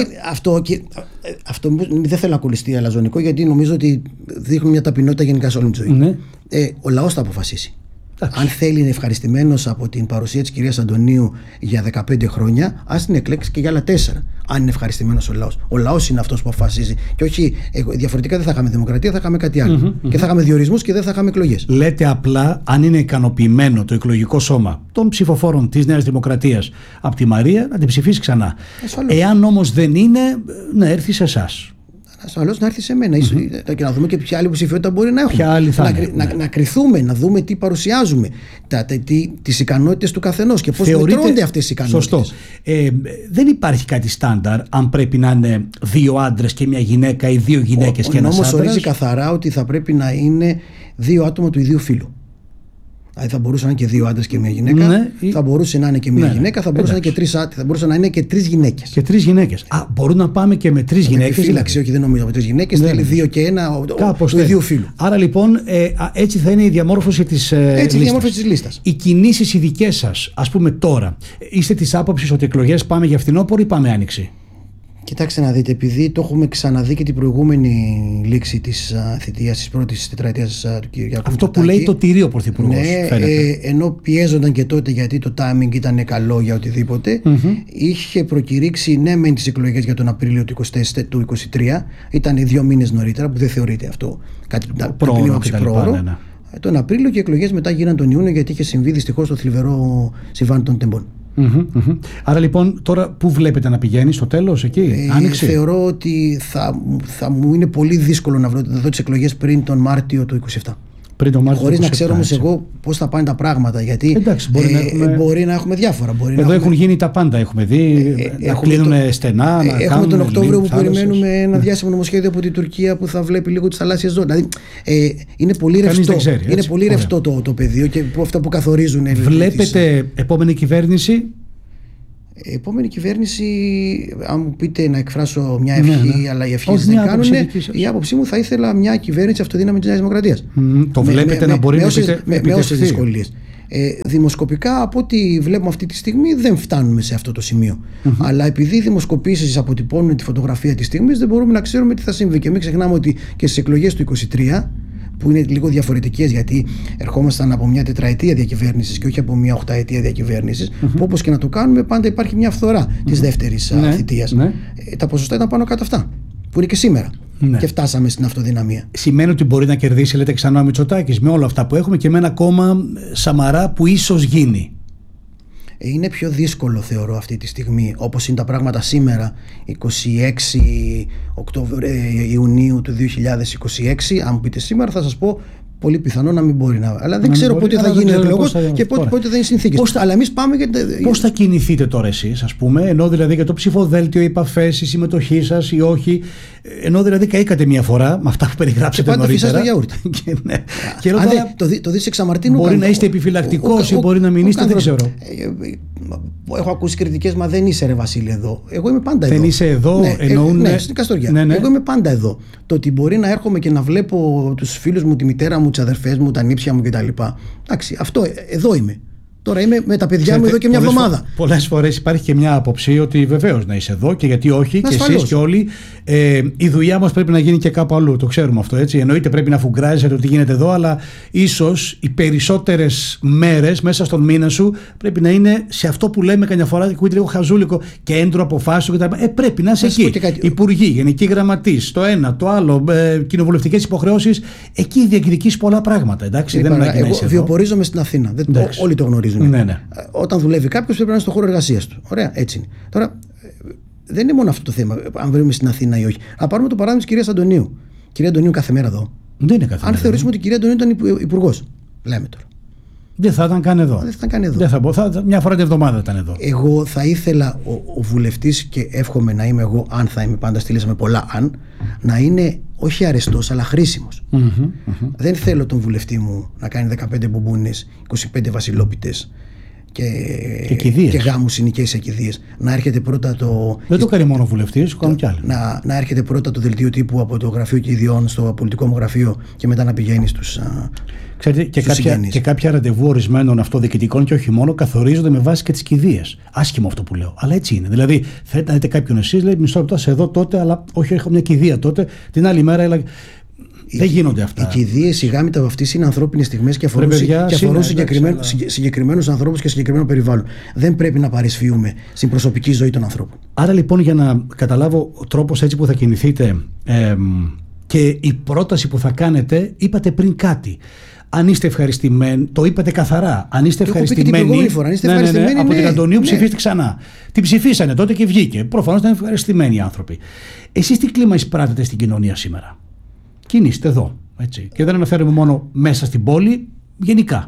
Αυτό δεν θέλω να κολληστεί αλαζονικό, γιατί νομίζω ότι δείχνουν μια ταπεινότητα γενικά σε όλη τη ζωή. Ο λαός θα αποφασίσει. Αν θέλει, είναι ευχαριστημένος από την παρουσία της κυρίας Αντωνίου για 15 χρόνια, ας την εκλέξει και για άλλα 4. Αν είναι ευχαριστημένος ο λαός. Ο λαός είναι αυτός που αποφασίζει. Και όχι, διαφορετικά δεν θα είχαμε δημοκρατία, θα είχαμε κάτι άλλο. Και θα είχαμε διορισμούς και δεν θα είχαμε εκλογές. Λέτε απλά, αν είναι ικανοποιημένο το εκλογικό σώμα των ψηφοφόρων της Νέας Δημοκρατίας από τη Μαρία, να την ψηφίσει ξανά. Εάν όμως δεν είναι, να έρθει σε εσάς. Ασφαλώς να έρθει σε μένα. Και να δούμε και ποια άλλη υποψηφιότητα μπορεί να έχουμε. Να κριθούμε, να δούμε τι παρουσιάζουμε, τις ικανότητες του καθενός και πώς μετρώνται αυτές οι ικανότητες. Σωστό. Δεν υπάρχει κάτι στάνταρ αν πρέπει να είναι 2 άντρες και μια γυναίκα ή 2 γυναίκες και ένας άντρας. Ο νόμος ορίζει καθαρά ότι θα πρέπει να είναι 2 άτομα του ιδίου φύλου. Δηλαδή θα μπορούσαν να είναι και 2 άντρες και μια γυναίκα, θα μπορούσε να είναι και μια γυναίκα, θα μπορούσε να είναι και 3 γυναίκες. Και 3 γυναίκες. Μπορούν να πάμε και με 3 γυναίκες. Επιφύλαξη, όχι, δεν νομίζω με 3 γυναίκες, θέλει 2 και 1 του ιδίου φύλου. Άρα λοιπόν έτσι θα είναι η διαμόρφωση της λίστας. Οι κινήσεις οι δικές σας, ας πούμε τώρα, είστε της άποψης ότι εκλογές πάμε για φθινόπωρο ή πάμε άνοιξη? Κοιτάξτε να δείτε, επειδή το έχουμε ξαναδεί και την προηγούμενη λήξη της θητείας της πρώτης τετραετίας του κ. Μητσοτάκη. Αυτό που λέει το τηρεί ο Πρωθυπουργός. Ναι, ενώ πιέζονταν και τότε γιατί το timing ήταν καλό για οτιδήποτε, είχε προκηρύξει ναι μεν τις εκλογές για τον Απρίλιο του 2023, ήταν 2 μήνες νωρίτερα, που δεν θεωρείται αυτό κάτι πρόωρο. Ναι. Τον Απρίλιο, και οι εκλογές μετά γίναν τον Ιούνιο, γιατί είχε συμβεί δυστυχώς το θλιβερό συμβάν των τεμπών. Άρα λοιπόν τώρα πού βλέπετε να πηγαίνει στο τέλος, εκεί, Άνοιξη? Θεωρώ ότι θα μου είναι πολύ δύσκολο να δω τις εκλογές πριν τον Μάρτιο του 2027. Χωρίς να ξέρω όμως εγώ πώς θα πάνε τα πράγματα. Γιατί εντάξει, μπορεί να έχουμε διάφορα. Εδώ έχουν γίνει τα πάντα. Έχουμε δει να κλείνουν στενά. Έχουμε τον Οκτώβριο που περιμένουμε ένα διάσημο νομοσχέδιο από την Τουρκία που θα βλέπει λίγο τις θαλάσσιες ζώνες. Δηλαδή είναι πολύ ρευστό. Είναι πολύ ρευστό το πεδίο και αυτά που καθορίζουν. Βλέπετε επόμενη κυβέρνηση? Επόμενη κυβέρνηση, αν μου πείτε να εκφράσω μια ευχή, αλλά οι ευχές δεν κάνουν, η άποψή μου θα ήθελα μια κυβέρνηση αυτοδύναμη της Νέας Δημοκρατίας. Το βλέπετε να μπορεί να επιτευχθεί? Με όσες δυσκολίες. Δημοσκοπικά, από ό,τι βλέπουμε αυτή τη στιγμή, δεν φτάνουμε σε αυτό το σημείο. Αλλά επειδή οι δημοσκοπήσεις αποτυπώνουν τη φωτογραφία της στιγμής, δεν μπορούμε να ξέρουμε τι θα συμβεί. Και μην ξεχνάμε ότι και στις εκλογές του 2023, που είναι λίγο διαφορετικές, γιατί ερχόμασταν από μια τετραετία διακυβέρνησης και όχι από μια 8ετία διακυβέρνησης, που όπως και να το κάνουμε, πάντα υπάρχει μια φθορά της δεύτερης θητείας. Τα ποσοστά ήταν πάνω κάτω αυτά, που είναι και σήμερα. Και φτάσαμε στην αυτοδυναμία. Σημαίνει ότι μπορεί να κερδίσει, λέτε, ξανά ο Μητσοτάκης με όλα αυτά που έχουμε και με ένα κόμμα Σαμαρά που ίσως γίνει? Είναι πιο δύσκολο, θεωρώ, αυτή τη στιγμή, όπως είναι τα πράγματα σήμερα, 26 Ιουνίου του 2026. Αν μου πείτε σήμερα, θα σας πω πολύ πιθανό να μην μπορεί να. Αλλά δεν ξέρω πότε θα γίνει ο εκλογός και πότε θα είναι οι συνθήκες. Αλλά εμείς πάμε για. Πώς θα κινηθείτε τώρα εσείς, ας πούμε, ενώ δηλαδή για το ψηφοδέλτιο, οι επαφές, η συμμετοχή σας ή όχι, ενώ δηλαδή καήκατε μια φορά με αυτά που περιγράψατε νωρίτερα. Πάντα φυσάτε γιαούρτι. Και το δεις εξ αμαρτίνου. Μπορεί να είστε επιφυλακτικός ή μπορεί να μην είστε, δεν ξέρω. Έχω ακούσει κριτικές, μα δεν είσαι, ρε Βασίλη, εδώ. Εγώ είμαι πάντα εδώ. Δεν είσαι εδώ, εννοούν. Ναι, στην Καστοριά. Εγώ είμαι πάντα εδώ. Το ότι μπορεί να έρχομαι και να βλέπω τους φίλους μου, τη μητέρα μου, τις αδερφές μου, τα νύψια μου κτλ. Εντάξει, αυτό εδώ είμαι. Τώρα είμαι με τα παιδιά μου εδώ και μια εβδομάδα. Πολλές φορές υπάρχει και μια άποψη ότι βεβαίως να είσαι εδώ και γιατί όχι, και εσείς και όλοι. Η δουλειά μας πρέπει να γίνει και κάπου αλλού. Το ξέρουμε αυτό, έτσι. Εννοείται πρέπει να φουγκράζετε ότι γίνεται εδώ, αλλά ίσως οι περισσότερες μέρες μέσα στον μήνα σου πρέπει να είναι σε αυτό που λέμε καμιά φορά, ακούγεται λίγο χαζούλικο, κέντρο αποφάσεων κτλ. Πρέπει να είσαι εκεί. Υπουργοί, γενικοί γραμματείς, το ένα, το άλλο, κοινοβουλευτικές υποχρεώσεις. Εκεί διεκδικείς πολλά πράγματα. Εντάξει, δεν είναι εγώ βιοπορίζομαι στην Αθήνα. Όλοι το γνωρίζουν. Ναι. Όταν δουλεύει κάποιος πρέπει να είναι στον χώρο εργασίας του. Ωραία, έτσι είναι. Τώρα, δεν είναι μόνο αυτό το θέμα, αν βρούμε στην Αθήνα ή όχι. Να πάρουμε το παράδειγμα της κυρίας Αντωνίου. Κυρία Αντωνίου κάθε μέρα εδώ. Δεν είναι κάθε μέρα. Αν θεωρήσουμε ότι η κυρία Αντωνίου ήταν υπουργός, λέμε τώρα. Δεν θα ήταν καν εδώ. Μια φορά την εβδομάδα ήταν εδώ. Εγώ θα ήθελα ο βουλευτής, και εύχομαι να είμαι εγώ, αν θα είμαι, πάντα στείλεσαι με πολλά αν, να είναι όχι αρεστός αλλά χρήσιμος. Δεν θέλω τον βουλευτή μου να κάνει 15 μπομπούνες, 25 βασιλόπιτες και γάμους συνοικίες εκηδείες. Να έρχεται πρώτα το. Δεν το κάνει μόνο ο βουλευτής, το κάνουν κι άλλοι. Να έρχεται πρώτα το δελτίο τύπου από το γραφείο κηδιών στο πολιτικό μου γραφείο και μετά να πηγαίνει στους. Ξέρετε, και κάποια ραντεβού ορισμένων αυτοδιοικητικών και όχι μόνο καθορίζονται με βάση και τις κηδείες. Άσχημο αυτό που λέω. Αλλά έτσι είναι. Δηλαδή, θέλετε να δείτε κάποιον εσείς, λέει μισό λεπτό σε εδώ τότε, αλλά όχι, έχω μια κηδεία τότε. Την άλλη μέρα έλα. Δεν γίνονται αυτά. Οι κηδείες, οι γάμοι, τα βαφτίσεις είναι ανθρώπινες στιγμές και αφορούν συγκεκριμένους ανθρώπους και συγκεκριμένο περιβάλλον. Δεν πρέπει να παρισφύουμε στην προσωπική ζωή των ανθρώπων. Άρα λοιπόν, για να καταλάβω ο τρόπος έτσι που θα κινηθείτε και η πρόταση που θα κάνετε, είπατε πριν κάτι. Αν είστε ευχαριστημένοι, το είπατε καθαρά. Αν είστε ευχαριστημένοι. Από την Αντωνίου ψηφίστε ξανά. Την ψηφίσανε τότε και βγήκε. Προφανώς ήταν ευχαριστημένοι οι άνθρωποι. Εσείς τι κλίμα εισπράτετε στην κοινωνία σήμερα? Κινείστε εδώ. Έτσι. Και δεν αναφέρουμε μόνο μέσα στην πόλη, γενικά.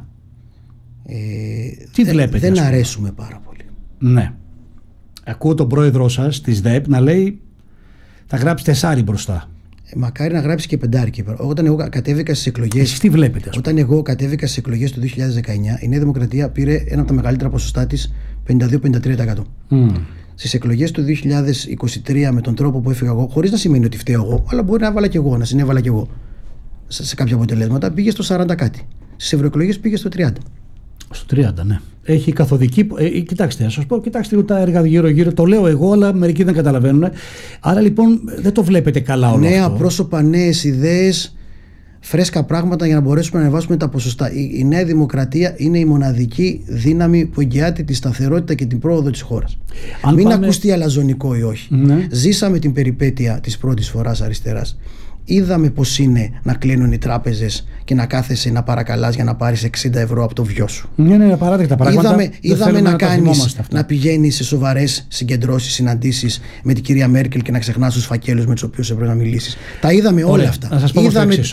Τι βλέπετε? Δεν αρέσουμε πάρα πολύ. Ναι. Ακούω τον πρόεδρό σας της ΔΕΠ να λέει θα γράψει 4 μπροστά. Μακάρι να γράψει και 5. Όταν εγώ κατέβηκα στις εκλογές. Εσείς τι βλέπετε? Όταν εγώ κατέβηκα στις εκλογές του 2019, η Νέα Δημοκρατία πήρε ένα από τα μεγαλύτερα ποσοστά της, 52-53%. Στις εκλογές του 2023, με τον τρόπο που έφυγα εγώ, χωρίς να σημαίνει ότι φταίω εγώ, αλλά μπορεί να έβαλα κι εγώ, να συνέβαλα κι εγώ σε κάποια αποτελέσματα, πήγε στο 40 κάτι. Στις ευρωεκλογές πήγε στο 30. Στο 30, ναι. Έχει καθοδική. Κοιτάξτε, να σας πω, κοιτάξτε τα έργα γύρω-γύρω. Το λέω εγώ, αλλά μερικοί δεν καταλαβαίνουν. Άρα λοιπόν δεν το βλέπετε καλά όλο νέα αυτό. πρόσωπα, νέες ιδέες, φρέσκα πράγματα για να μπορέσουμε να ανεβάσουμε τα ποσοστά. Η Νέα Δημοκρατία είναι η μοναδική δύναμη που εγγυάται τη σταθερότητα και την πρόοδο της χώρας. Μην ακουστεί αλαζονικό ή όχι. Ναι. Ζήσαμε την περιπέτεια της πρώτης φοράς αριστεράς. Είδαμε πως είναι να κλείνουν οι τράπεζες και να κάθεσαι να παρακαλάς για να πάρεις 60 ευρώ από το βιό σου. Ναι, απαράδεκτα πράγματα. Είδαμε να πηγαίνεις σε σοβαρές συγκεντρώσεις, συναντήσεις με την κυρία Μέρκελ και να ξεχνάς τους φακέλους με τους οποίους έπρεπε να μιλήσεις. Τα είδαμε όλα αυτά. Να σας πω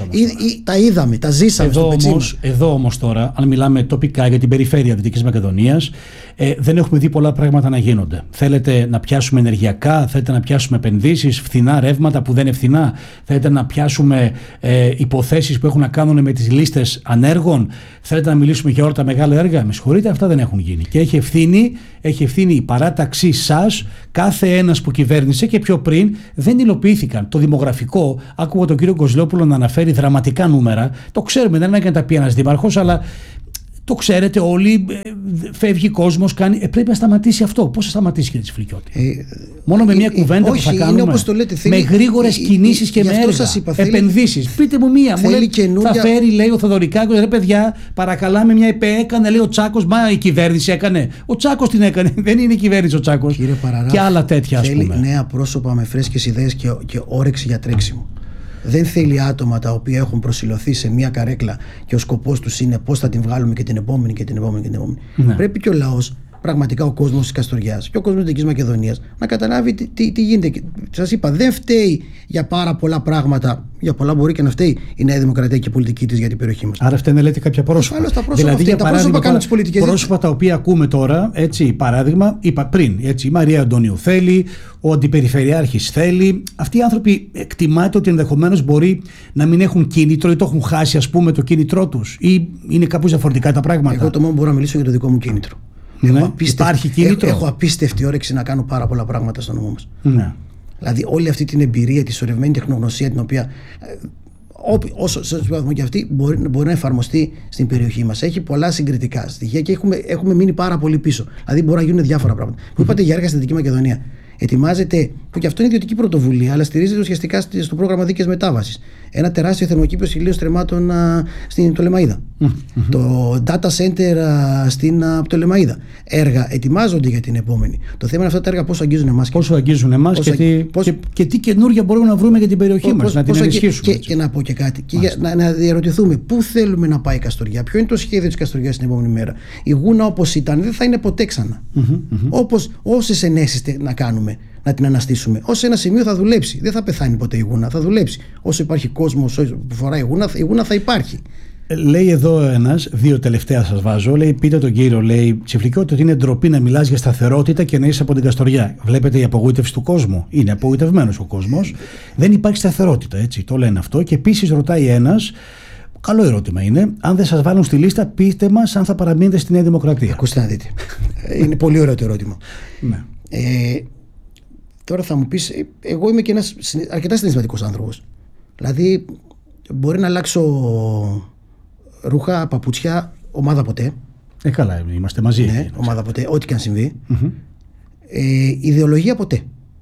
τα είδαμε, τα ζήσαμε στο πετσί μας. Εδώ όμως τώρα, αν μιλάμε τοπικά για την περιφέρεια Δυτικής Μακεδονίας, δεν έχουμε δει πολλά πράγματα να γίνονται. Θέλετε να πιάσουμε ενεργειακά, θέλετε να πιάσουμε επενδύσεις, φθηνά ρεύματα που δεν είναι φθηνά, θέλετε να πιάσουμε υποθέσεις που έχουν να κάνουν με τις λίστες ανέργων, θέλετε να μιλήσουμε για όλα τα μεγάλα έργα. Με συγχωρείτε, αυτά δεν έχουν γίνει. Και έχει ευθύνη η παράταξή σας, κάθε ένας που κυβέρνησε και πιο πριν δεν υλοποιήθηκαν. Το δημογραφικό, άκουγα τον κύριο Κοζλόπουλο να αναφέρει δραματικά νούμερα. Το ξέρουμε, δεν είναι να τα πει ένας δήμαρχος, αλλά. Το ξέρετε όλοι, φεύγει κόσμος, κάνει. Πρέπει να σταματήσει αυτό. Πώς θα σταματήσει, κύριε Τσιφλικιώτη? Μόνο με μια κουβέντα που θα κάνουμε. Όπως το λέτε, με γρήγορες κινήσεις και με έργα. Επενδύσεις. Πείτε μου μία. Μου λέει, θα φέρει, λέει ο Θοδωρικάκος, ρε παιδιά, παρακαλάμε μια ΕΠΕ. Έκανε, λέει ο Τσάκος. Μα η κυβέρνηση έκανε. Ο Τσάκος την έκανε. Δεν είναι η κυβέρνηση ο Τσάκος. Και άλλα τέτοια, ας πούμε. Θέλει νέα πρόσωπα με φρέσκες ιδέες και όρεξη για τρέξιμο. Δεν θέλει άτομα τα οποία έχουν προσηλωθεί σε μια καρέκλα και ο σκοπός τους είναι πώς θα την βγάλουμε και την επόμενη και την επόμενη και την επόμενη. Ναι. Πρέπει και ο λαός, πραγματικά ο κόσμος της Καστοριάς και ο κόσμος της Δυτικής Μακεδονίας, να καταλάβει τι γίνεται. Σας είπα, δεν φταίει για πάρα πολλά πράγματα. Για πολλά μπορεί και να φταίει η Νέα Δημοκρατία και η πολιτική της για την περιοχή μας. Άρα φταίνε, λέτε, κάποια πρόσωπα. Δηλαδή, για παράδειγμα, πρόσωπα τα οποία ακούμε τώρα, έτσι, παράδειγμα, είπα πριν, έτσι, η Μαρία Αντωνίου θέλει, ο Αντιπεριφερειάρχης θέλει. Αυτοί οι άνθρωποι εκτιμάται ότι ενδεχομένως μπορεί να μην έχουν κίνητρο ή το έχουν χάσει, ας πούμε, το κίνητρό τους, ή είναι κάπως διαφορετικά τα πράγματα. Εγώ το μόνο μπορώ να μιλήσω για το δικό μου κίνητρο. Ναι, υπάρχει κίνητρο. Έχω απίστευτη όρεξη να κάνω πάρα πολλά πράγματα στο νομό μας. Ναι. Δηλαδή, όλη αυτή την εμπειρία, τη σωρευμένη τεχνογνωσία, την οποία όσο σε βαθμό και αυτή μπορεί να εφαρμοστεί στην περιοχή μας. Έχει πολλά συγκριτικά στοιχεία και έχουμε μείνει πάρα πολύ πίσω. Δηλαδή, μπορεί να γίνουν διάφορα πράγματα. Που είπατε για έργα στη Δυτική Μακεδονία. Ετοιμάζεται, που και αυτό είναι ιδιωτική πρωτοβουλία, αλλά στηρίζεται ουσιαστικά στο πρόγραμμα δίκαιης μετάβασης. Ένα τεράστιο θερμοκήπιο ηλίων στρεμμάτων στην Πτολεμαΐδα. Το data center στην Πτολεμαΐδα. Έργα ετοιμάζονται για την επόμενη. Το θέμα είναι αυτά τα έργα πόσο αγγίζουν εμάς. Πόσο αγγίζουν εμάς και τι καινούργια μπορούμε να βρούμε για την περιοχή μας, να την ενισχύσουμε. Και να πω και κάτι. Και να διαρωτηθούμε πού θέλουμε να πάει η Καστοριά, ποιο είναι το σχέδιο της Καστοριάς την επόμενη μέρα. Η Γούνα όπως ήταν δεν θα είναι ποτέ ξανά. Όπως όσες ενέσεις να κάνουμε, να την αναστήσουμε. Ως ένα σημείο θα δουλέψει. Δεν θα πεθάνει ποτέ η Γούνα, θα δουλέψει. Όσο υπάρχει κόσμος που φοράει η Γούνα θα υπάρχει. Λέει εδώ ένας, δύο τελευταία σας βάζω, λέει, πείτε τον κύριο, λέει, Τσιφλικιώτη, ότι είναι ντροπή να μιλάς για σταθερότητα και να είσαι από την Καστοριά. Βλέπετε η απογοήτευση του κόσμου. Είναι απογοητευμένος ο κόσμος. Δεν υπάρχει σταθερότητα, έτσι, το λένε αυτό. Και επίσης ρωτάει ένας, καλό ερώτημα είναι, αν δεν σας βάλουν στη λίστα, πείτε μας αν θα παραμείνετε στη Νέα Δημοκρατία. Ακούστε να δείτε. Είναι πολύ ωραίο το ερώτημα. Ναι. Τώρα θα μου πεις, εγώ είμαι και ένας αρκετά συναισθηματικός άνθρωπος. Δηλαδή, μπορεί να αλλάξω ρούχα, παπούτσια, ομάδα ποτέ. Καλά, είμαστε μαζί. Ναι, ομάδα ποτέ, ό,τι και αν συμβεί. Ιδεολογία ποτέ.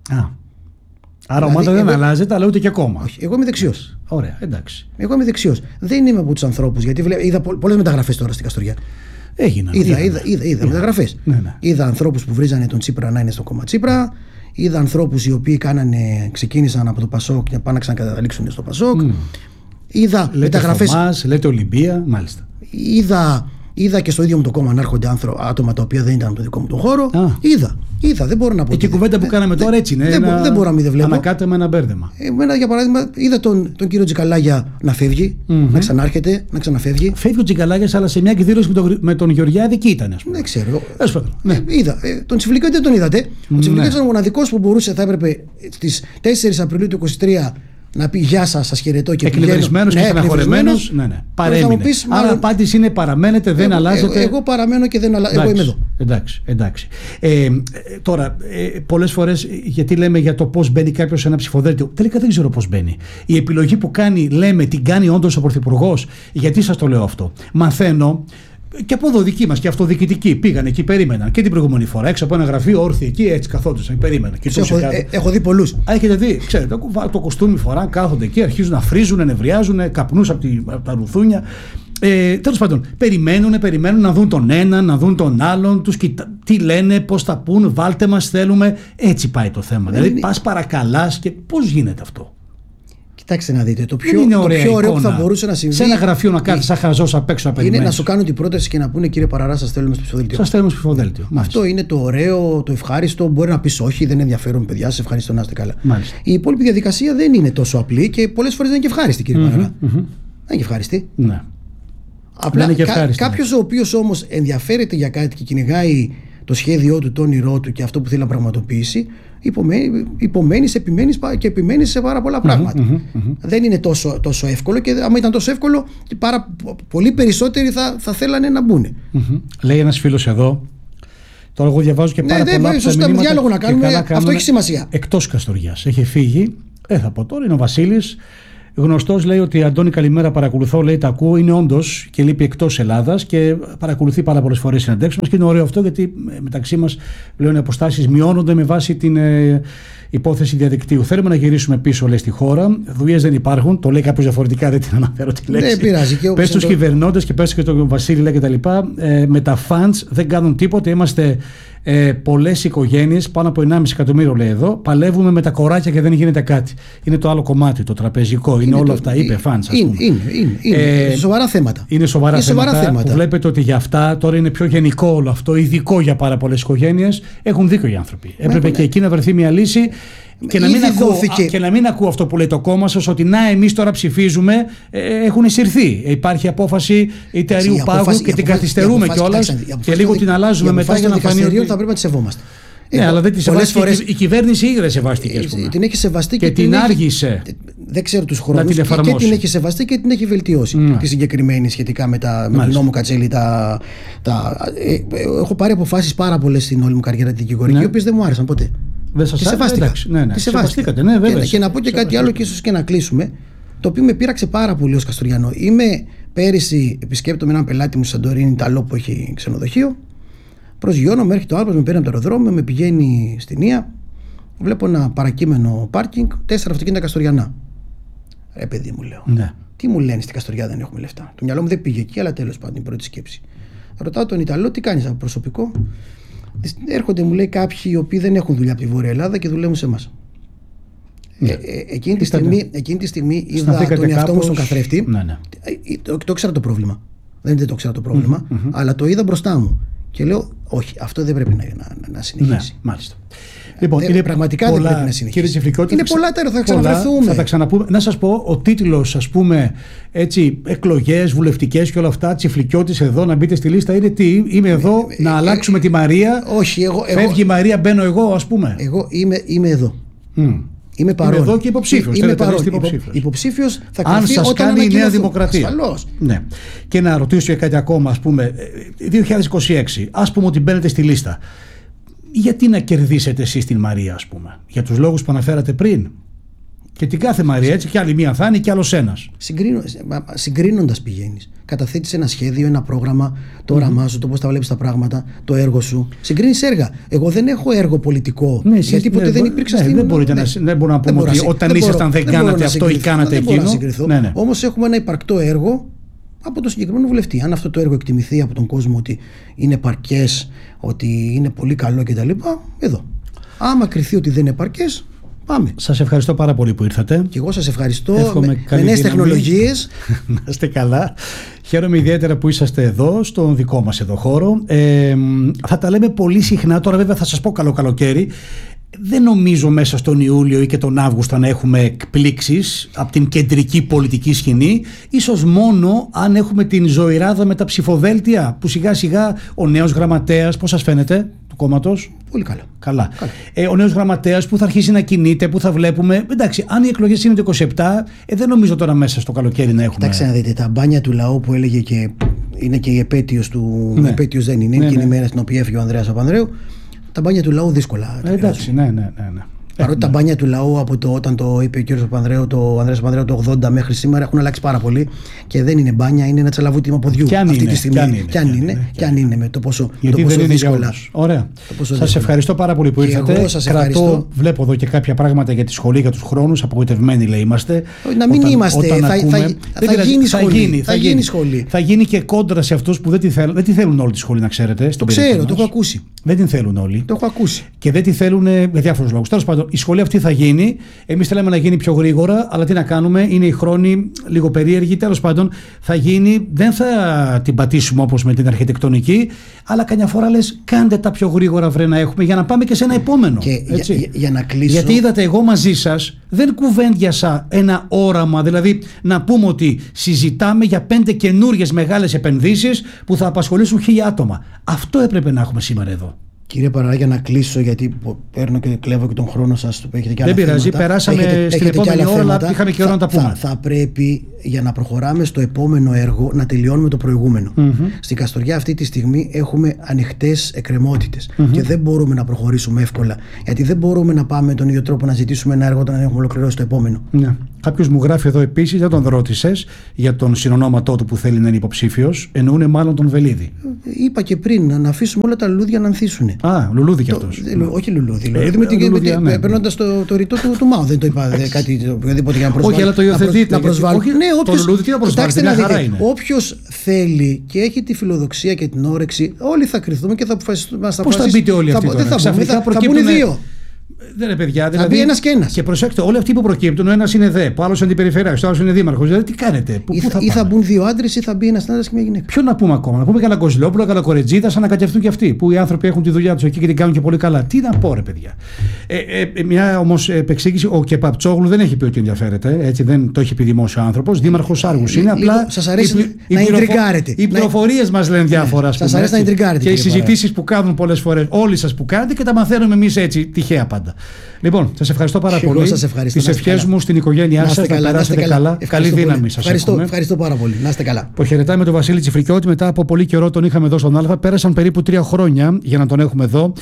Άρα δηλαδή, ομάδα δεν αλλάζεται, αλλά ούτε και κόμμα. Όχι, εγώ είμαι δεξιός. Ωραία, εντάξει. Εγώ είμαι δεξιός. Δεν είμαι από τους ανθρώπους, γιατί είδα πολλές μεταγραφές τώρα στην Καστοριά. Έγιναν. Είδα μεταγραφές. Ναι. Είδα ανθρώπους που βρίζανε τον Τσίπρα να είναι στο κόμμα Τσίπρα. Είδα ανθρώπους οι οποίοι ξεκίνησαν από το Πασόκ και πάνε να ξανακαταλήξουν στο Πασόκ. Είδα μεταγραφές. Θωμάς, λέτε Ολυμπία, μάλιστα. Είδα και στο ίδιο μου το κόμμα να έρχονται άτομα τα οποία δεν ήταν από το δικό μου τον χώρο. Είδα, δεν μπορώ να πω. Και η κουβέντα που κάναμε τώρα έτσι είναι. Δεν μπορώ να μην βλέπω. Ανακάτεμα ένα μπέρδεμα. Εμένα, για παράδειγμα, είδα τον κύριο Τζικαλάγια να φεύγει, να ξανάρχεται, να ξαναφεύγει. Φεύγει ο Τζικαλάγιας, αλλά σε μια εκδήλωση με τον Γεωργιάδη εκεί ήταν. Δεν ξέρω. Ναι. Είδα. Τον Τσιφλικιώτη δεν τον είδατε. Ο Τσιφλικιώτης ήταν ο μοναδικός που μπορούσε, θα έπρεπε στις 4 Απριλίου του 2023 να πει γεια σας χαιρετώ και πηγαίνω. Εκνευρισμένος και στεναχωρεμένος. Ναι. Παρέμεινε. Άρα απάντηση είναι παραμένετε, δεν αλλάζετε. Εγώ παραμένω και δεν αλλάζω. Εγώ είμαι εδώ. Εντάξει. Τώρα, πολλές φορές, γιατί λέμε για το πώς μπαίνει κάποιος σε ένα ψηφοδέλτιο, τελικά δεν ξέρω πώς μπαίνει. Η επιλογή που κάνει, λέμε, την κάνει όντως ο Πρωθυπουργός. Γιατί σας το λέω αυτό? Μαθαίνω Και από εδώ δική μας και αυτοδιοικητικοί πήγαν εκεί, περίμεναν και την προηγούμενη φορά. Έξω από ένα γραφείο, όρθιοι εκεί, έτσι καθόντουσαν, περίμεναν. Έχω δει πολλούς. Έχετε δει, ξέρετε, το κοστούμι φορά, κάθονται εκεί, αρχίζουν να φρίζουν, νευριάζουν, καπνούς από τα ρουθούνια. Τέλος πάντων, περιμένουν να δουν τον έναν, να δουν τον άλλον, τι λένε, πώς θα πούν, βάλτε μας, θέλουμε. Έτσι πάει το θέμα. Δηλαδή, πας παρακαλάς και πώς γίνεται αυτό. Κοιτάξτε να δείτε, το πιο ωραίο που θα μπορούσε να συμβεί. Σε ένα γραφείο να κάθεσαι σαν χαζός απ' έξω να περιμένεις. Είναι να σου κάνουν την πρόταση και να πούνε, κύριε Παραρά, σας στέλνουμε στο ψηφοδέλτιο. Σας στέλνουμε στο ψηφοδέλτιο. Αυτό είναι το ωραίο, το ευχάριστο. Μπορεί να πεις όχι, δεν ενδιαφέρον, παιδιά, σας ευχαριστώ, να είστε καλά. Μάλιστα. Η υπόλοιπη διαδικασία δεν είναι τόσο απλή και πολλές φορές δεν είναι και ευχάριστη, κύριε Παραρά. Δεν είναι και ευχάριστη. Ναι. Απλά κάποιος ο οποίος όμως ενδιαφέρεται για κάτι και κυνηγάει το σχέδιό του, το όνειρό του και αυτό που θέλει να πραγματοποιήσει, επιμένεις σε πάρα πολλά πράγματα. Δεν είναι τόσο εύκολο, και άμα ήταν τόσο εύκολο, πολύ περισσότεροι θα θέλανε να μπουν. Λέει ένας φίλος εδώ, τώρα εγώ διαβάζω και πάρα πολλά από τα μηνύματα διάλογο να κάνουμε, αυτό έχει σημασία. Εκτός Καστοριάς. Έχει φύγει, θα πω τώρα, είναι ο Βασίλης. Γνωστός, λέει ότι Αντώνη, καλημέρα, παρακολουθώ, λέει, τα ακούω, είναι όντως και λείπει εκτός Ελλάδας και παρακολουθεί πάρα πολλές φορές συναντεύξεις μας και είναι ωραίο αυτό, γιατί μεταξύ μας πλέον οι αποστάσεις μειώνονται με βάση την υπόθεση διαδικτύου. Θέλουμε να γυρίσουμε πίσω, λέει, στη χώρα. Δουλειές δεν υπάρχουν. Το λέει κάποιος διαφορετικά, δεν την αναφέρω τη λέξη. Δεν πειράζει. Πες στους κυβερνώντες και πες και τον Βασίλη, λέει, και τα λοιπά. Με τα funds δεν κάνουν τίποτα. Είμαστε πολλές οικογένειες, πάνω από 1,5 εκατομμύριο, λέει εδώ. Παλεύουμε με τα κοράκια και δεν γίνεται κάτι. Είναι το άλλο κομμάτι, το τραπεζικό. Είναι όλα αυτά. Είπε funds. Είναι σοβαρά θέματα. Είναι σοβαρά θέματα. Που βλέπετε ότι για αυτά τώρα είναι πιο γενικό όλο αυτό, ειδικό για πάρα πολλές οικογένειες. Έχουν δίκιο οι άνθρωποι. Έπρεπε και εκεί να βρεθεί μια λύση. Και να μην ακούω αυτό που λέει το κόμμα σας, ότι να, εμείς τώρα ψηφίζουμε, έχουν εισηρθεί. Υπάρχει απόφαση είτε αερίου πάγου και την καθυστερούμε κιόλας και λίγο την αλλάζουμε μετά για να φανεί ότι θα πρέπει να τη σεβόμαστε. Ναι, αλλά δεν τη σεβάστηκε. Η κυβέρνηση ήδη δεν σεβάστηκε. Την έχει σεβαστεί και την άργησε. Δεν ξέρω τους χρόνους. Και την έχει σεβαστεί και την έχει βελτιώσει. Τη συγκεκριμένη σχετικά με τον νόμο Κατσέλη. Έχω πάρει αποφάσεις πάρα πολλές στην όλη μου καριέρα τη δικηγορική, οι οποίες δεν μου άρεσαν ποτέ. Δεν σας σεβάστηκα. Τη σεβαστήκατε, ναι, βέβαια. Και να πω και κάτι άλλο, και ίσως και να κλείσουμε, το οποίο με πείραξε πάρα πολύ ως Καστοριανό. Πέρυσι επισκέπτομαι έναν πελάτη μου στη Σαντορίνη, Ιταλό, που έχει ξενοδοχείο. Προσγειώνομαι, έρχεται ο άλλος, με παίρνει από το αεροδρόμιο, με πηγαίνει στην Ία. Βλέπω ένα παρακείμενο πάρκινγκ, 4 αυτοκίνητα Καστοριανά. Ρε παιδί μου, λέω. Ναι. Τι μου λένε, στην Καστοριά δεν έχουμε λεφτά. Το μυαλό μου δεν πήγε εκεί, αλλά τέλος πάντων, η πρώτη σκέψη. Ρωτάω τον Ιταλό, τι κάνεις από προσωπικό. Έρχονται, μου λέει, κάποιοι οι οποίοι δεν έχουν δουλειά από τη Βόρεια Ελλάδα και δουλεύουν σε εμάς. Εκείνη τη στιγμή είδα τον εαυτό μου στον καθρέφτη. Ναι. Το ήξερα το πρόβλημα. Δεν το ήξερα το πρόβλημα, αλλά το είδα μπροστά μου. Και λέω, όχι, αυτό δεν πρέπει να συνεχίσει. Ναι, μάλιστα. Λοιπόν, πραγματικά δεν πρέπει να συνεχίσει. Είναι πολλά τα θα ξαναβρεθούμε. Θα τα ξαναπούμε. Να σας πω, ο τίτλος, ας πούμε, έτσι, εκλογές, βουλευτικές και όλα αυτά, Τσιφλικιώτης εδώ, να μπείτε στη λίστα, είναι τι, είμαι εδώ να αλλάξουμε τη Μαρία. Όχι, φεύγει η Μαρία, μπαίνω εγώ, ας πούμε. Εγώ είμαι εδώ. Είμαι παρόν. Είμαι εδώ και υποψήφιος. Είμαι παρόν. Υποψήφιος θα αν σας όταν κάνει η Νέα Δημοκρατία. Ασφαλώς. Ναι. Και να ρωτήσω για κάτι ακόμα, ας πούμε, 2026, ας πούμε ότι μπαίνετε στη λίστα. Γιατί να κερδίσετε εσείς την Μαρία, ας πούμε, για τους λόγους που αναφέρατε πριν? Και την κάθε Μαρία, έτσι, κι άλλη μία θα είναι κι άλλος ένας. Συγκρίνοντας πηγαίνεις. Καταθέτεις ένα σχέδιο, ένα πρόγραμμα, το όραμά σου, το πώς τα βλέπεις τα πράγματα, το έργο σου. Συγκρίνεις έργα. Εγώ δεν έχω έργο πολιτικό. Ναι, γιατί ποτέ δεν υπήρξα στην. Δεν μπορούμε να πούμε ότι όταν ήσασταν δεν κάνατε αυτό ή κάνατε εκείνο. Όμως έχουμε ένα υπαρκτό έργο από τον συγκεκριμένο βουλευτή. Αν αυτό το έργο εκτιμηθεί από τον κόσμο ότι είναι παρκές, ότι είναι πολύ καλό κτλ. Εδώ. Άμα κριθεί ότι δεν είναι παρκές, πάμε. Σας ευχαριστώ πάρα πολύ που ήρθατε. Και εγώ σας ευχαριστώ. Με νέες τεχνολογίες. Να είστε καλά. Χαίρομαι ιδιαίτερα που είσαστε εδώ, στον δικό μας εδώ χώρο. Θα τα λέμε πολύ συχνά. Τώρα, βέβαια, θα σας πω καλό καλοκαίρι. Δεν νομίζω μέσα στον Ιούλιο ή και τον Αύγουστο να έχουμε εκπλήξεις από την κεντρική πολιτική σκηνή. Ίσως μόνο αν έχουμε την ζωηράδα με τα ψηφοδέλτια, που σιγά σιγά ο νέος γραμματέας, πώς σας φαίνεται, του κόμματος? Πολύ καλά. Καλά. Ο νέος γραμματέας που θα αρχίσει να κινείται, που θα βλέπουμε. Εντάξει, αν οι εκλογές είναι το 27, δεν νομίζω τώρα μέσα στο καλοκαίρι να έχουμε. Κοιτάξτε να δείτε, τα μπάνια του λαού που έλεγε και είναι και η επέτειος του. Ναι. Επέτειος δεν είναι, είναι και η ημέρα στην οποία έφυγε ο Ανδρέας Παπανδρέου. Τα μπάνια του λαού δύσκολα. Εντάξει, ναι. Παρότι τα μπάνια του λαού όταν το είπε ο κ. Παπανδρέου, το Ανδρέας Παπανδρέου, το 80 μέχρι σήμερα έχουν αλλάξει πάρα πολύ και δεν είναι μπάνια, είναι ένα τσαλαβούτυμα ποδιού αυτή τη στιγμή. Κι αν είναι με το πόσο δύσκολα. Ωραία. Σας ευχαριστώ πάρα πολύ που ήρθατε. Βλέπω εδώ και κάποια πράγματα για τη σχολή, για τους χρόνους. Απογοητευμένοι λέει είμαστε. Να μην είμαστε. Θα γίνει σχολή. Θα γίνει και κόντρα σε αυτούς που δεν τη θέλουν όλη τη σχολή, να ξέρετε. Το ξέρω, το έχω ακούσει. Δεν την θέλουν όλοι. Το έχω ακούσει. Και δεν τη θέλουν για διάφορους λόγους. Τέλος πάντων, η σχολή αυτή θα γίνει. Εμείς θέλαμε να γίνει πιο γρήγορα, αλλά τι να κάνουμε, είναι οι χρόνοι λίγο περίεργοι. Τέλος πάντων, θα γίνει. Δεν θα την πατήσουμε όπως με την αρχιτεκτονική, αλλά καμιά φορά λες, κάντε τα πιο γρήγορα, βρε, να έχουμε, για να πάμε και σε ένα επόμενο. Και για να κλείσω. Γιατί είδατε, εγώ μαζί σας δεν κουβέντιασα ένα όραμα, δηλαδή να πούμε ότι συζητάμε για 5 καινούριες μεγάλες επενδύσεις που θα απασχολήσουν 1.000 άτομα. Αυτό έπρεπε να έχουμε σήμερα εδώ. Κύριε Παραγά, για να κλείσω, γιατί παίρνω και κλέβω και τον χρόνο σας που έχετε και άλλα θέματα. Δεν πειράζει, περάσαμε στην επόμενη ώρα, αλλά είχαμε και ώρα να τα πούμε. Θα πρέπει, για να προχωράμε στο επόμενο έργο, να τελειώνουμε το προηγούμενο. Στην Καστοριά αυτή τη στιγμή έχουμε ανοιχτές εκκρεμότητες και δεν μπορούμε να προχωρήσουμε εύκολα. Γιατί δεν μπορούμε να πάμε με τον ίδιο τρόπο να ζητήσουμε ένα έργο όταν έχουμε ολοκληρώσει το επόμενο. Ναι. Κάποιος μου γράφει εδώ επίσης, δεν τον ρώτησες για τον συνονόματό του που θέλει να είναι υποψήφιος. Εννοούνε μάλλον τον Βελίδη. Είπα και πριν, να αφήσουμε όλα τα λουλούδια να ανθίσουν. Λουλούδι κι αυτός. Όχι λουλούδι. Παίρνοντας το ρητό του Μάου. Δεν το είπα κάτι οποιοδήποτε για να προσβάλλει. Όχι, αλλά το υιοθετείτε. Το λουλούδι τι να προσβάλλει. Όποιος θέλει και έχει τη φιλοδοξία και την όρεξη, όλοι θα κρυθούμε και θα αποφασίσουμε. Πώς θα μπείτε όλοι αυτοί τώρα? Θα μπουν δύο. Δεν είναι παιδιά. Θα μπει ένας και ένας. Και προσέξτε, όλοι αυτοί που προκύπτουν, ο ένας είναι ΔΕΠ, ο άλλος αντιπεριφερειάρχης, ο άλλος είναι δήμαρχος. Δηλαδή τι κάνετε? Ή θα μπουν δύο άντρες ή θα μπει ένας άντρας και μια γυναίκα. Ποιο να πούμε ακόμα? Να πούμε κανένα Κοζηλόπουλο, κανένα Κορετζίδα, σαν να κατευθούν και αυτοί. Που οι άνθρωποι έχουν τη δουλειά τους εκεί και την κάνουν και πολύ καλά. Τι να πω, ρε παιδιά. Μια όμως επεξήγηση, ο Κεπαπτσόγλου δεν έχει πει ότι ενδιαφέρεται. Έτσι, δεν το έχει πει δημόσιο άνθρωπος. Δήμαρχος Άργους είναι. Απλά σας αρέσει να ιντριγκάρετε. Οι πληροφορίες μας λένε διάφορα. Σας αρέσει να ιντριγκάρετε. Και οι συζητήσεις που κάνουν πολλές φορές όλοι σας που κάνετε και τα μαθαίνουμε εμείς έτσι τυχαία πάντα. Λοιπόν, σας ευχαριστώ πάρα πολύ. Τις ευχές μου στην οικογένειά σας, να περάσετε καλά. Καλή δύναμη σας. Ευχαριστώ πάρα πολύ. Να είστε καλά. Αποχαιρετάμε τον Βασίλη Τσιφλικιώτη. Μετά από πολύ καιρό τον είχαμε εδώ στον Α. Πέρασαν περίπου 3 χρόνια για να τον έχουμε εδώ.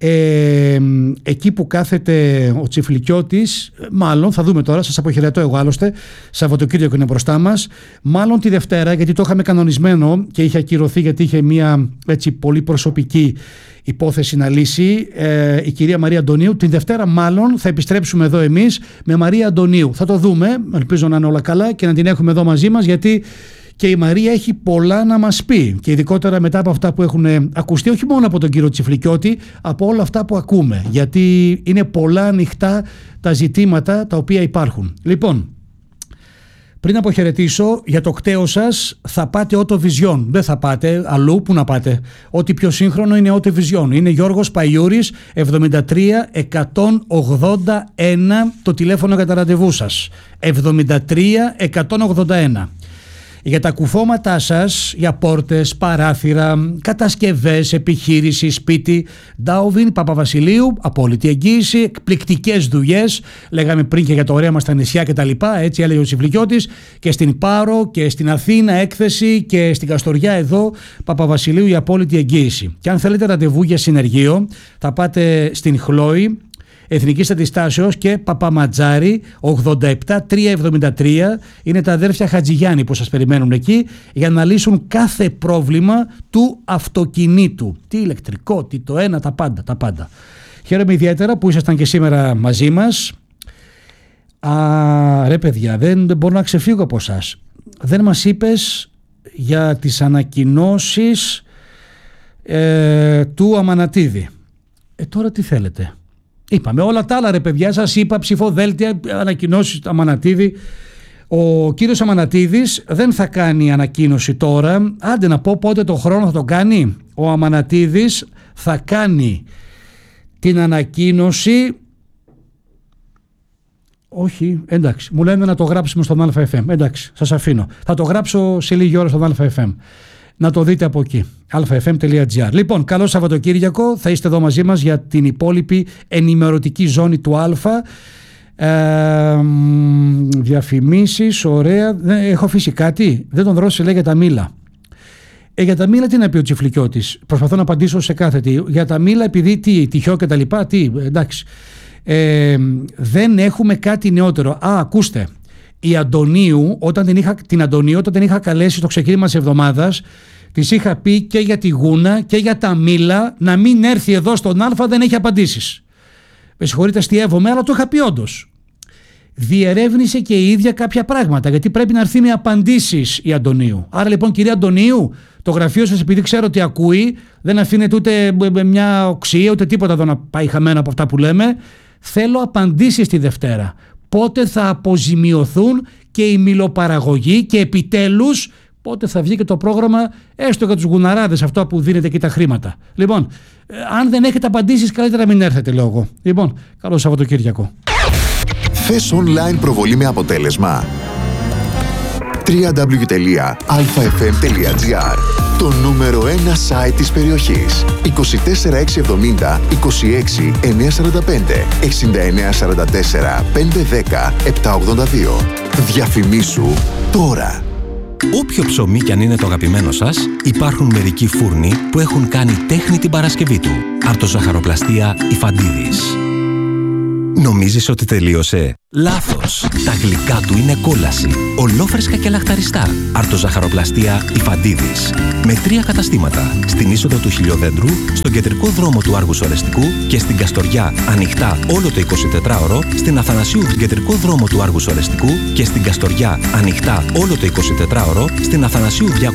Εκεί που κάθεται ο Τσιφλικιώτης, μάλλον θα δούμε τώρα, σας αποχαιρετώ εγώ άλλωστε. Σαββατοκύριακο είναι μπροστά μας. Μάλλον τη Δευτέρα, γιατί το είχαμε κανονισμένο και είχε ακυρωθεί, γιατί είχε μια έτσι πολύ προσωπική υπόθεση να λύσει η κυρία Μαρία Αντωνίου. Την Δευτέρα μάλλον θα επιστρέψουμε εδώ εμείς με Μαρία Αντωνίου. Θα το δούμε, ελπίζω να είναι όλα καλά και να την έχουμε εδώ μαζί μας, γιατί και η Μαρία έχει πολλά να μας πει και ειδικότερα μετά από αυτά που έχουν ακουστεί, όχι μόνο από τον κύριο Τσιφλικιώτη, από όλα αυτά που ακούμε, γιατί είναι πολλά ανοιχτά τα ζητήματα τα οποία υπάρχουν. Λοιπόν, πριν αποχαιρετήσω, για το κταίο σας θα πάτε Auto Vision. Δεν θα πάτε αλλού, που να πάτε. Ό,τι πιο σύγχρονο είναι Auto Vision. Είναι Γιώργος Παϊούρης, 73-181 το τηλέφωνο για τα ραντεβού σας. 73-181. Για τα κουφώματά σας, για πόρτες, παράθυρα, κατασκευές, επιχείρηση, σπίτι, Ντάουβιν, Παπαβασιλείου, απόλυτη εγγύηση, εκπληκτικές δουλειές. Λέγαμε πριν και για το ωραία μας τα νησιά κτλ. Έτσι έλεγε ο Τσιφλικιώτης. Και στην Πάρο και στην Αθήνα έκθεση και στην Καστοριά εδώ, Παπαβασιλείου, η απόλυτη εγγύηση. Και αν θέλετε ραντεβού για συνεργείο, θα πάτε στην Χλόη, Εθνικής Αντιστάσεως και Παπαματζάρη 87-373. Είναι τα αδέρφια Χατζηγιάννη που σας περιμένουν εκεί για να λύσουν κάθε πρόβλημα του αυτοκινήτου. Τι ηλεκτρικό, τι το ένα, τα πάντα. Χαίρομαι ιδιαίτερα που ήσασταν και σήμερα μαζί μας. Ρε παιδιά, δεν μπορώ να ξεφύγω από εσάς. Δεν μας είπες για τις ανακοινώσεις του Αμανατίδη. Τώρα τι θέλετε? Είπαμε όλα τα άλλα, ρε παιδιά, σας είπα, ψηφοδέλτια, ανακοινώσεις του Αμανατίδη. Ο κύριος Αμανατίδης δεν θα κάνει ανακοίνωση τώρα. Άντε να πω πότε το χρόνο θα το κάνει. Ο Αμανατίδης θα κάνει την ανακοίνωση. Όχι, εντάξει, μου λένε να το γράψουμε στον ΑFM. Εντάξει, σας αφήνω. Θα το γράψω σε λίγη ώρα στον ΑFM. Να το δείτε από εκεί. alfm.gr. Λοιπόν, καλό Σαββατοκύριακο. Θα είστε εδώ μαζί μας για την υπόλοιπη ενημερωτική ζώνη του Α. Διαφημίσεις, ωραία. Έχω αφήσει κάτι. Δεν τον δρώσει, λέει, για τα μήλα. Για τα μήλα τι να πει ο Τσιφλικιώτης? Προσπαθώ να απαντήσω σε κάθε τι. Για τα μήλα, επειδή τυχαίο και τα λοιπά, εντάξει. δεν έχουμε κάτι νεότερο. Ακούστε, η Αντωνίου, την Αντωνίου, όταν την είχα καλέσει στο ξεκίνημα της εβδομάδας, της είχα πει και για τη Γούνα και για τα Μήλα να μην έρθει εδώ στον Α, δεν έχει απαντήσεις. Με συγχωρείτε, αστιεύομαι, αλλά το είχα πει όντως. Διερεύνησε και η ίδια κάποια πράγματα, γιατί πρέπει να έρθει με απαντήσεις η Αντωνίου. Άρα λοιπόν, κυρία Αντωνίου, το γραφείο σας, επειδή ξέρω ότι ακούει, δεν αφήνεται ούτε μια οξία ούτε τίποτα εδώ να πάει χαμένο από αυτά που λέμε. Θέλω απαντήσεις τη Δευτέρα. Πότε θα αποζημιωθούν και οι μιλοπαραγωγοί και επιτέλους πότε θα βγει και το πρόγραμμα, έστω για τους γουναράδες, αυτό που δίνετε εκεί τα χρήματα. Λοιπόν, αν δεν έχετε απαντήσεις, καλύτερα μην έρθετε, λέω εγώ. Λοιπόν, καλό Σαββατοκύριακο. Θες online προβολή με αποτέλεσμα? www.alfafm.gr, το νούμερο 1 site της περιοχής. 24670 26 945 6944 510 782. Διαφημίσου τώρα. Όποιο ψωμί κι αν είναι το αγαπημένο σας, υπάρχουν μερικοί φούρνοι που έχουν κάνει τέχνη την Παρασκευή του. Αρτοζαχαροπλαστεία Ιφαντίδης. Νομίζεις ότι τελείωσε? Λάθος! Τα γλυκά του είναι κόλαση. Ολόφρεσκα και λαχταριστά. Αρτοζαχαροπλαστεία Ιφαντίδης. Με 3 καταστήματα. Στην είσοδο του Χιλιοδέντρου, στον κεντρικό δρόμο του Άργους Ορεστικού και στην Καστοριά ανοιχτά όλο το 24ωρο, στην Αθανασίου κεντρικό δρόμο του Άργους Ορεστικού και στην Καστοριά ανοιχτά όλο το 24ωρο, στην Αθανασίου